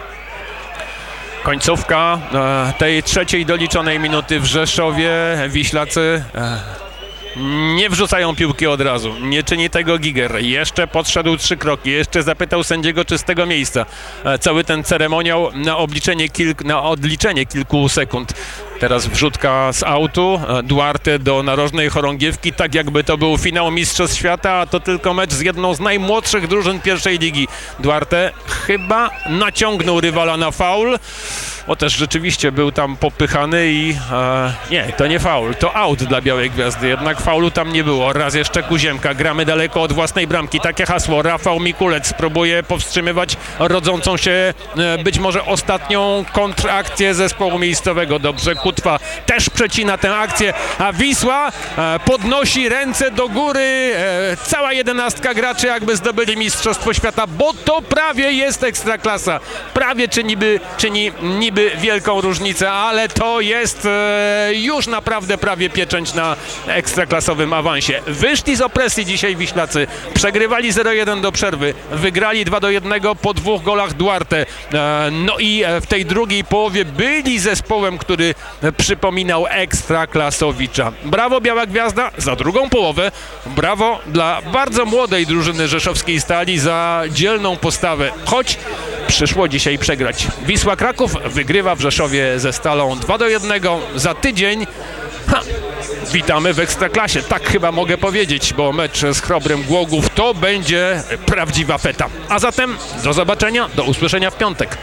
Końcówka e, tej trzeciej doliczonej minuty w Rzeszowie. Wiślacy e, nie wrzucają piłki od razu. Nie czyni tego Giger. Jeszcze podszedł trzy kroki. Jeszcze zapytał sędziego czystego miejsca. E, cały ten ceremoniał na, obliczenie kilk, na odliczenie kilku sekund. Teraz wrzutka z autu, Duarte do narożnej chorągiewki, tak jakby to był finał Mistrzostw Świata, a to tylko mecz z jedną z najmłodszych drużyn pierwszej ligi. Duarte chyba naciągnął rywala na faul, bo też rzeczywiście był tam popychany i e, nie, to nie faul, to aut dla Białej Gwiazdy, jednak faulu tam nie było. Raz jeszcze Kuziemka, gramy daleko od własnej bramki, takie hasło. Rafał Mikulec próbuje powstrzymywać rodzącą się e, być może ostatnią kontrakcję zespołu miejscowego. Dobrze, Kutwa też przecina tę akcję, a Wisła e, podnosi ręce do góry, e, cała jedenastka graczy jakby zdobyli Mistrzostwo Świata, bo to prawie jest Ekstraklasa, prawie czy niby, czyni niby wielką różnicę, ale to jest e, już naprawdę prawie pieczęć na ekstraklasowym awansie. Wyszli z opresji dzisiaj Wiślacy, przegrywali zero jeden do przerwy, wygrali dwa do jednego po dwóch golach Duarte, e, no i w tej drugiej połowie byli zespołem, który przypominał Ekstraklasowicza. Brawo Biała Gwiazda za drugą połowę, brawo dla bardzo młodej drużyny rzeszowskiej Stali za dzielną postawę, choć przyszło dzisiaj przegrać. Wisła Kraków wygrywa w Rzeszowie ze Stalą dwa do jednego. Za tydzień ha, witamy w Ekstraklasie, tak chyba mogę powiedzieć, bo mecz z Chrobrym Głogów to będzie prawdziwa feta. A zatem do zobaczenia, do usłyszenia w piątek.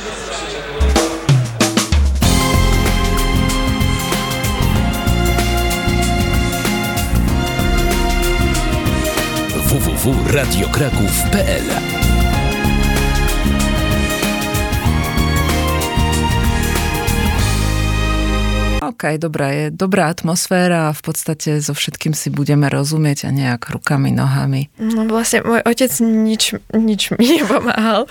w w w kropka radio kraków kropka p l Okej, okay, dobra, je dobrá atmosféra a v podstate so všetkým si budeme rozumieť a nejak rukami, nohami. No vlastne môj otec nič, nič mi nepomáhal.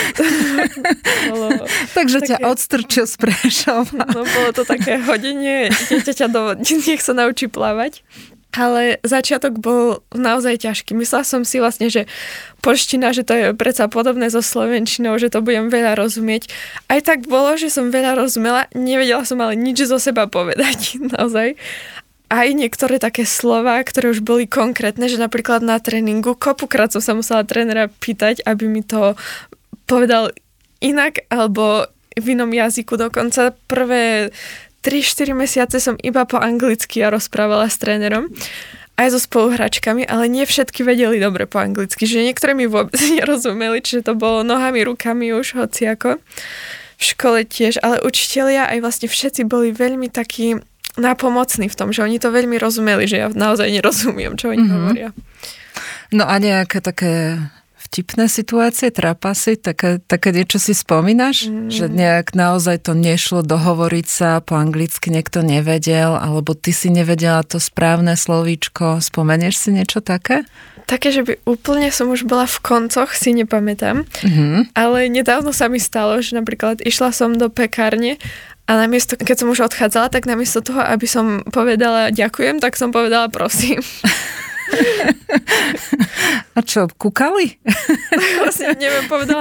bolo Takže také, ťa odstrčil z Prešova. No bolo to také hodenie dieťaťa do vody, nech sa naučí plávať. Ale začiatok bol naozaj ťažký. Myslela som si vlastne, že poľština, že to je predsa podobné so slovenčinou, že to budem veľa rozumieť. Aj tak bolo, že som veľa rozumela, nevedela som ale nič zo seba povedať, naozaj. Aj niektoré také slová, ktoré už boli konkrétne, že napríklad na tréningu kopukrát som sa musela trénera pýtať, aby mi to povedal inak, alebo v inom jazyku. Dokonca prvé tri štyri mesiace som iba po anglicky ja rozprávala s trénerom, aj so spoluhráčkami, ale nie všetky vedeli dobre po anglicky, že niektoré mi vôbec nerozumeli, čiže to bolo nohami, rukami už, hociako. V škole tiež, ale učitelia aj vlastne všetci boli veľmi takí nápomocní v tom, že oni to veľmi rozumeli, že ja naozaj nerozumiem, čo oni mm-hmm. hovoria. No a nejaké také vtipné situácie, trapasy, také, také niečo si spomínaš? Mm. Že nejak naozaj to nešlo dohovoriť sa, po anglicky niekto nevedel, alebo ty si nevedela to správne slovíčko. Spomenieš si niečo také? Také, že by úplne som už bola v koncoch, si nepamätám. Mm-hmm. Ale nedávno sa mi stalo, že napríklad išla som do pekárne a namiesto, keď som už odchádzala, tak namiesto toho, aby som povedala ďakujem, tak som povedala prosím. A čo, kúkali? Vlastne neviem, povedala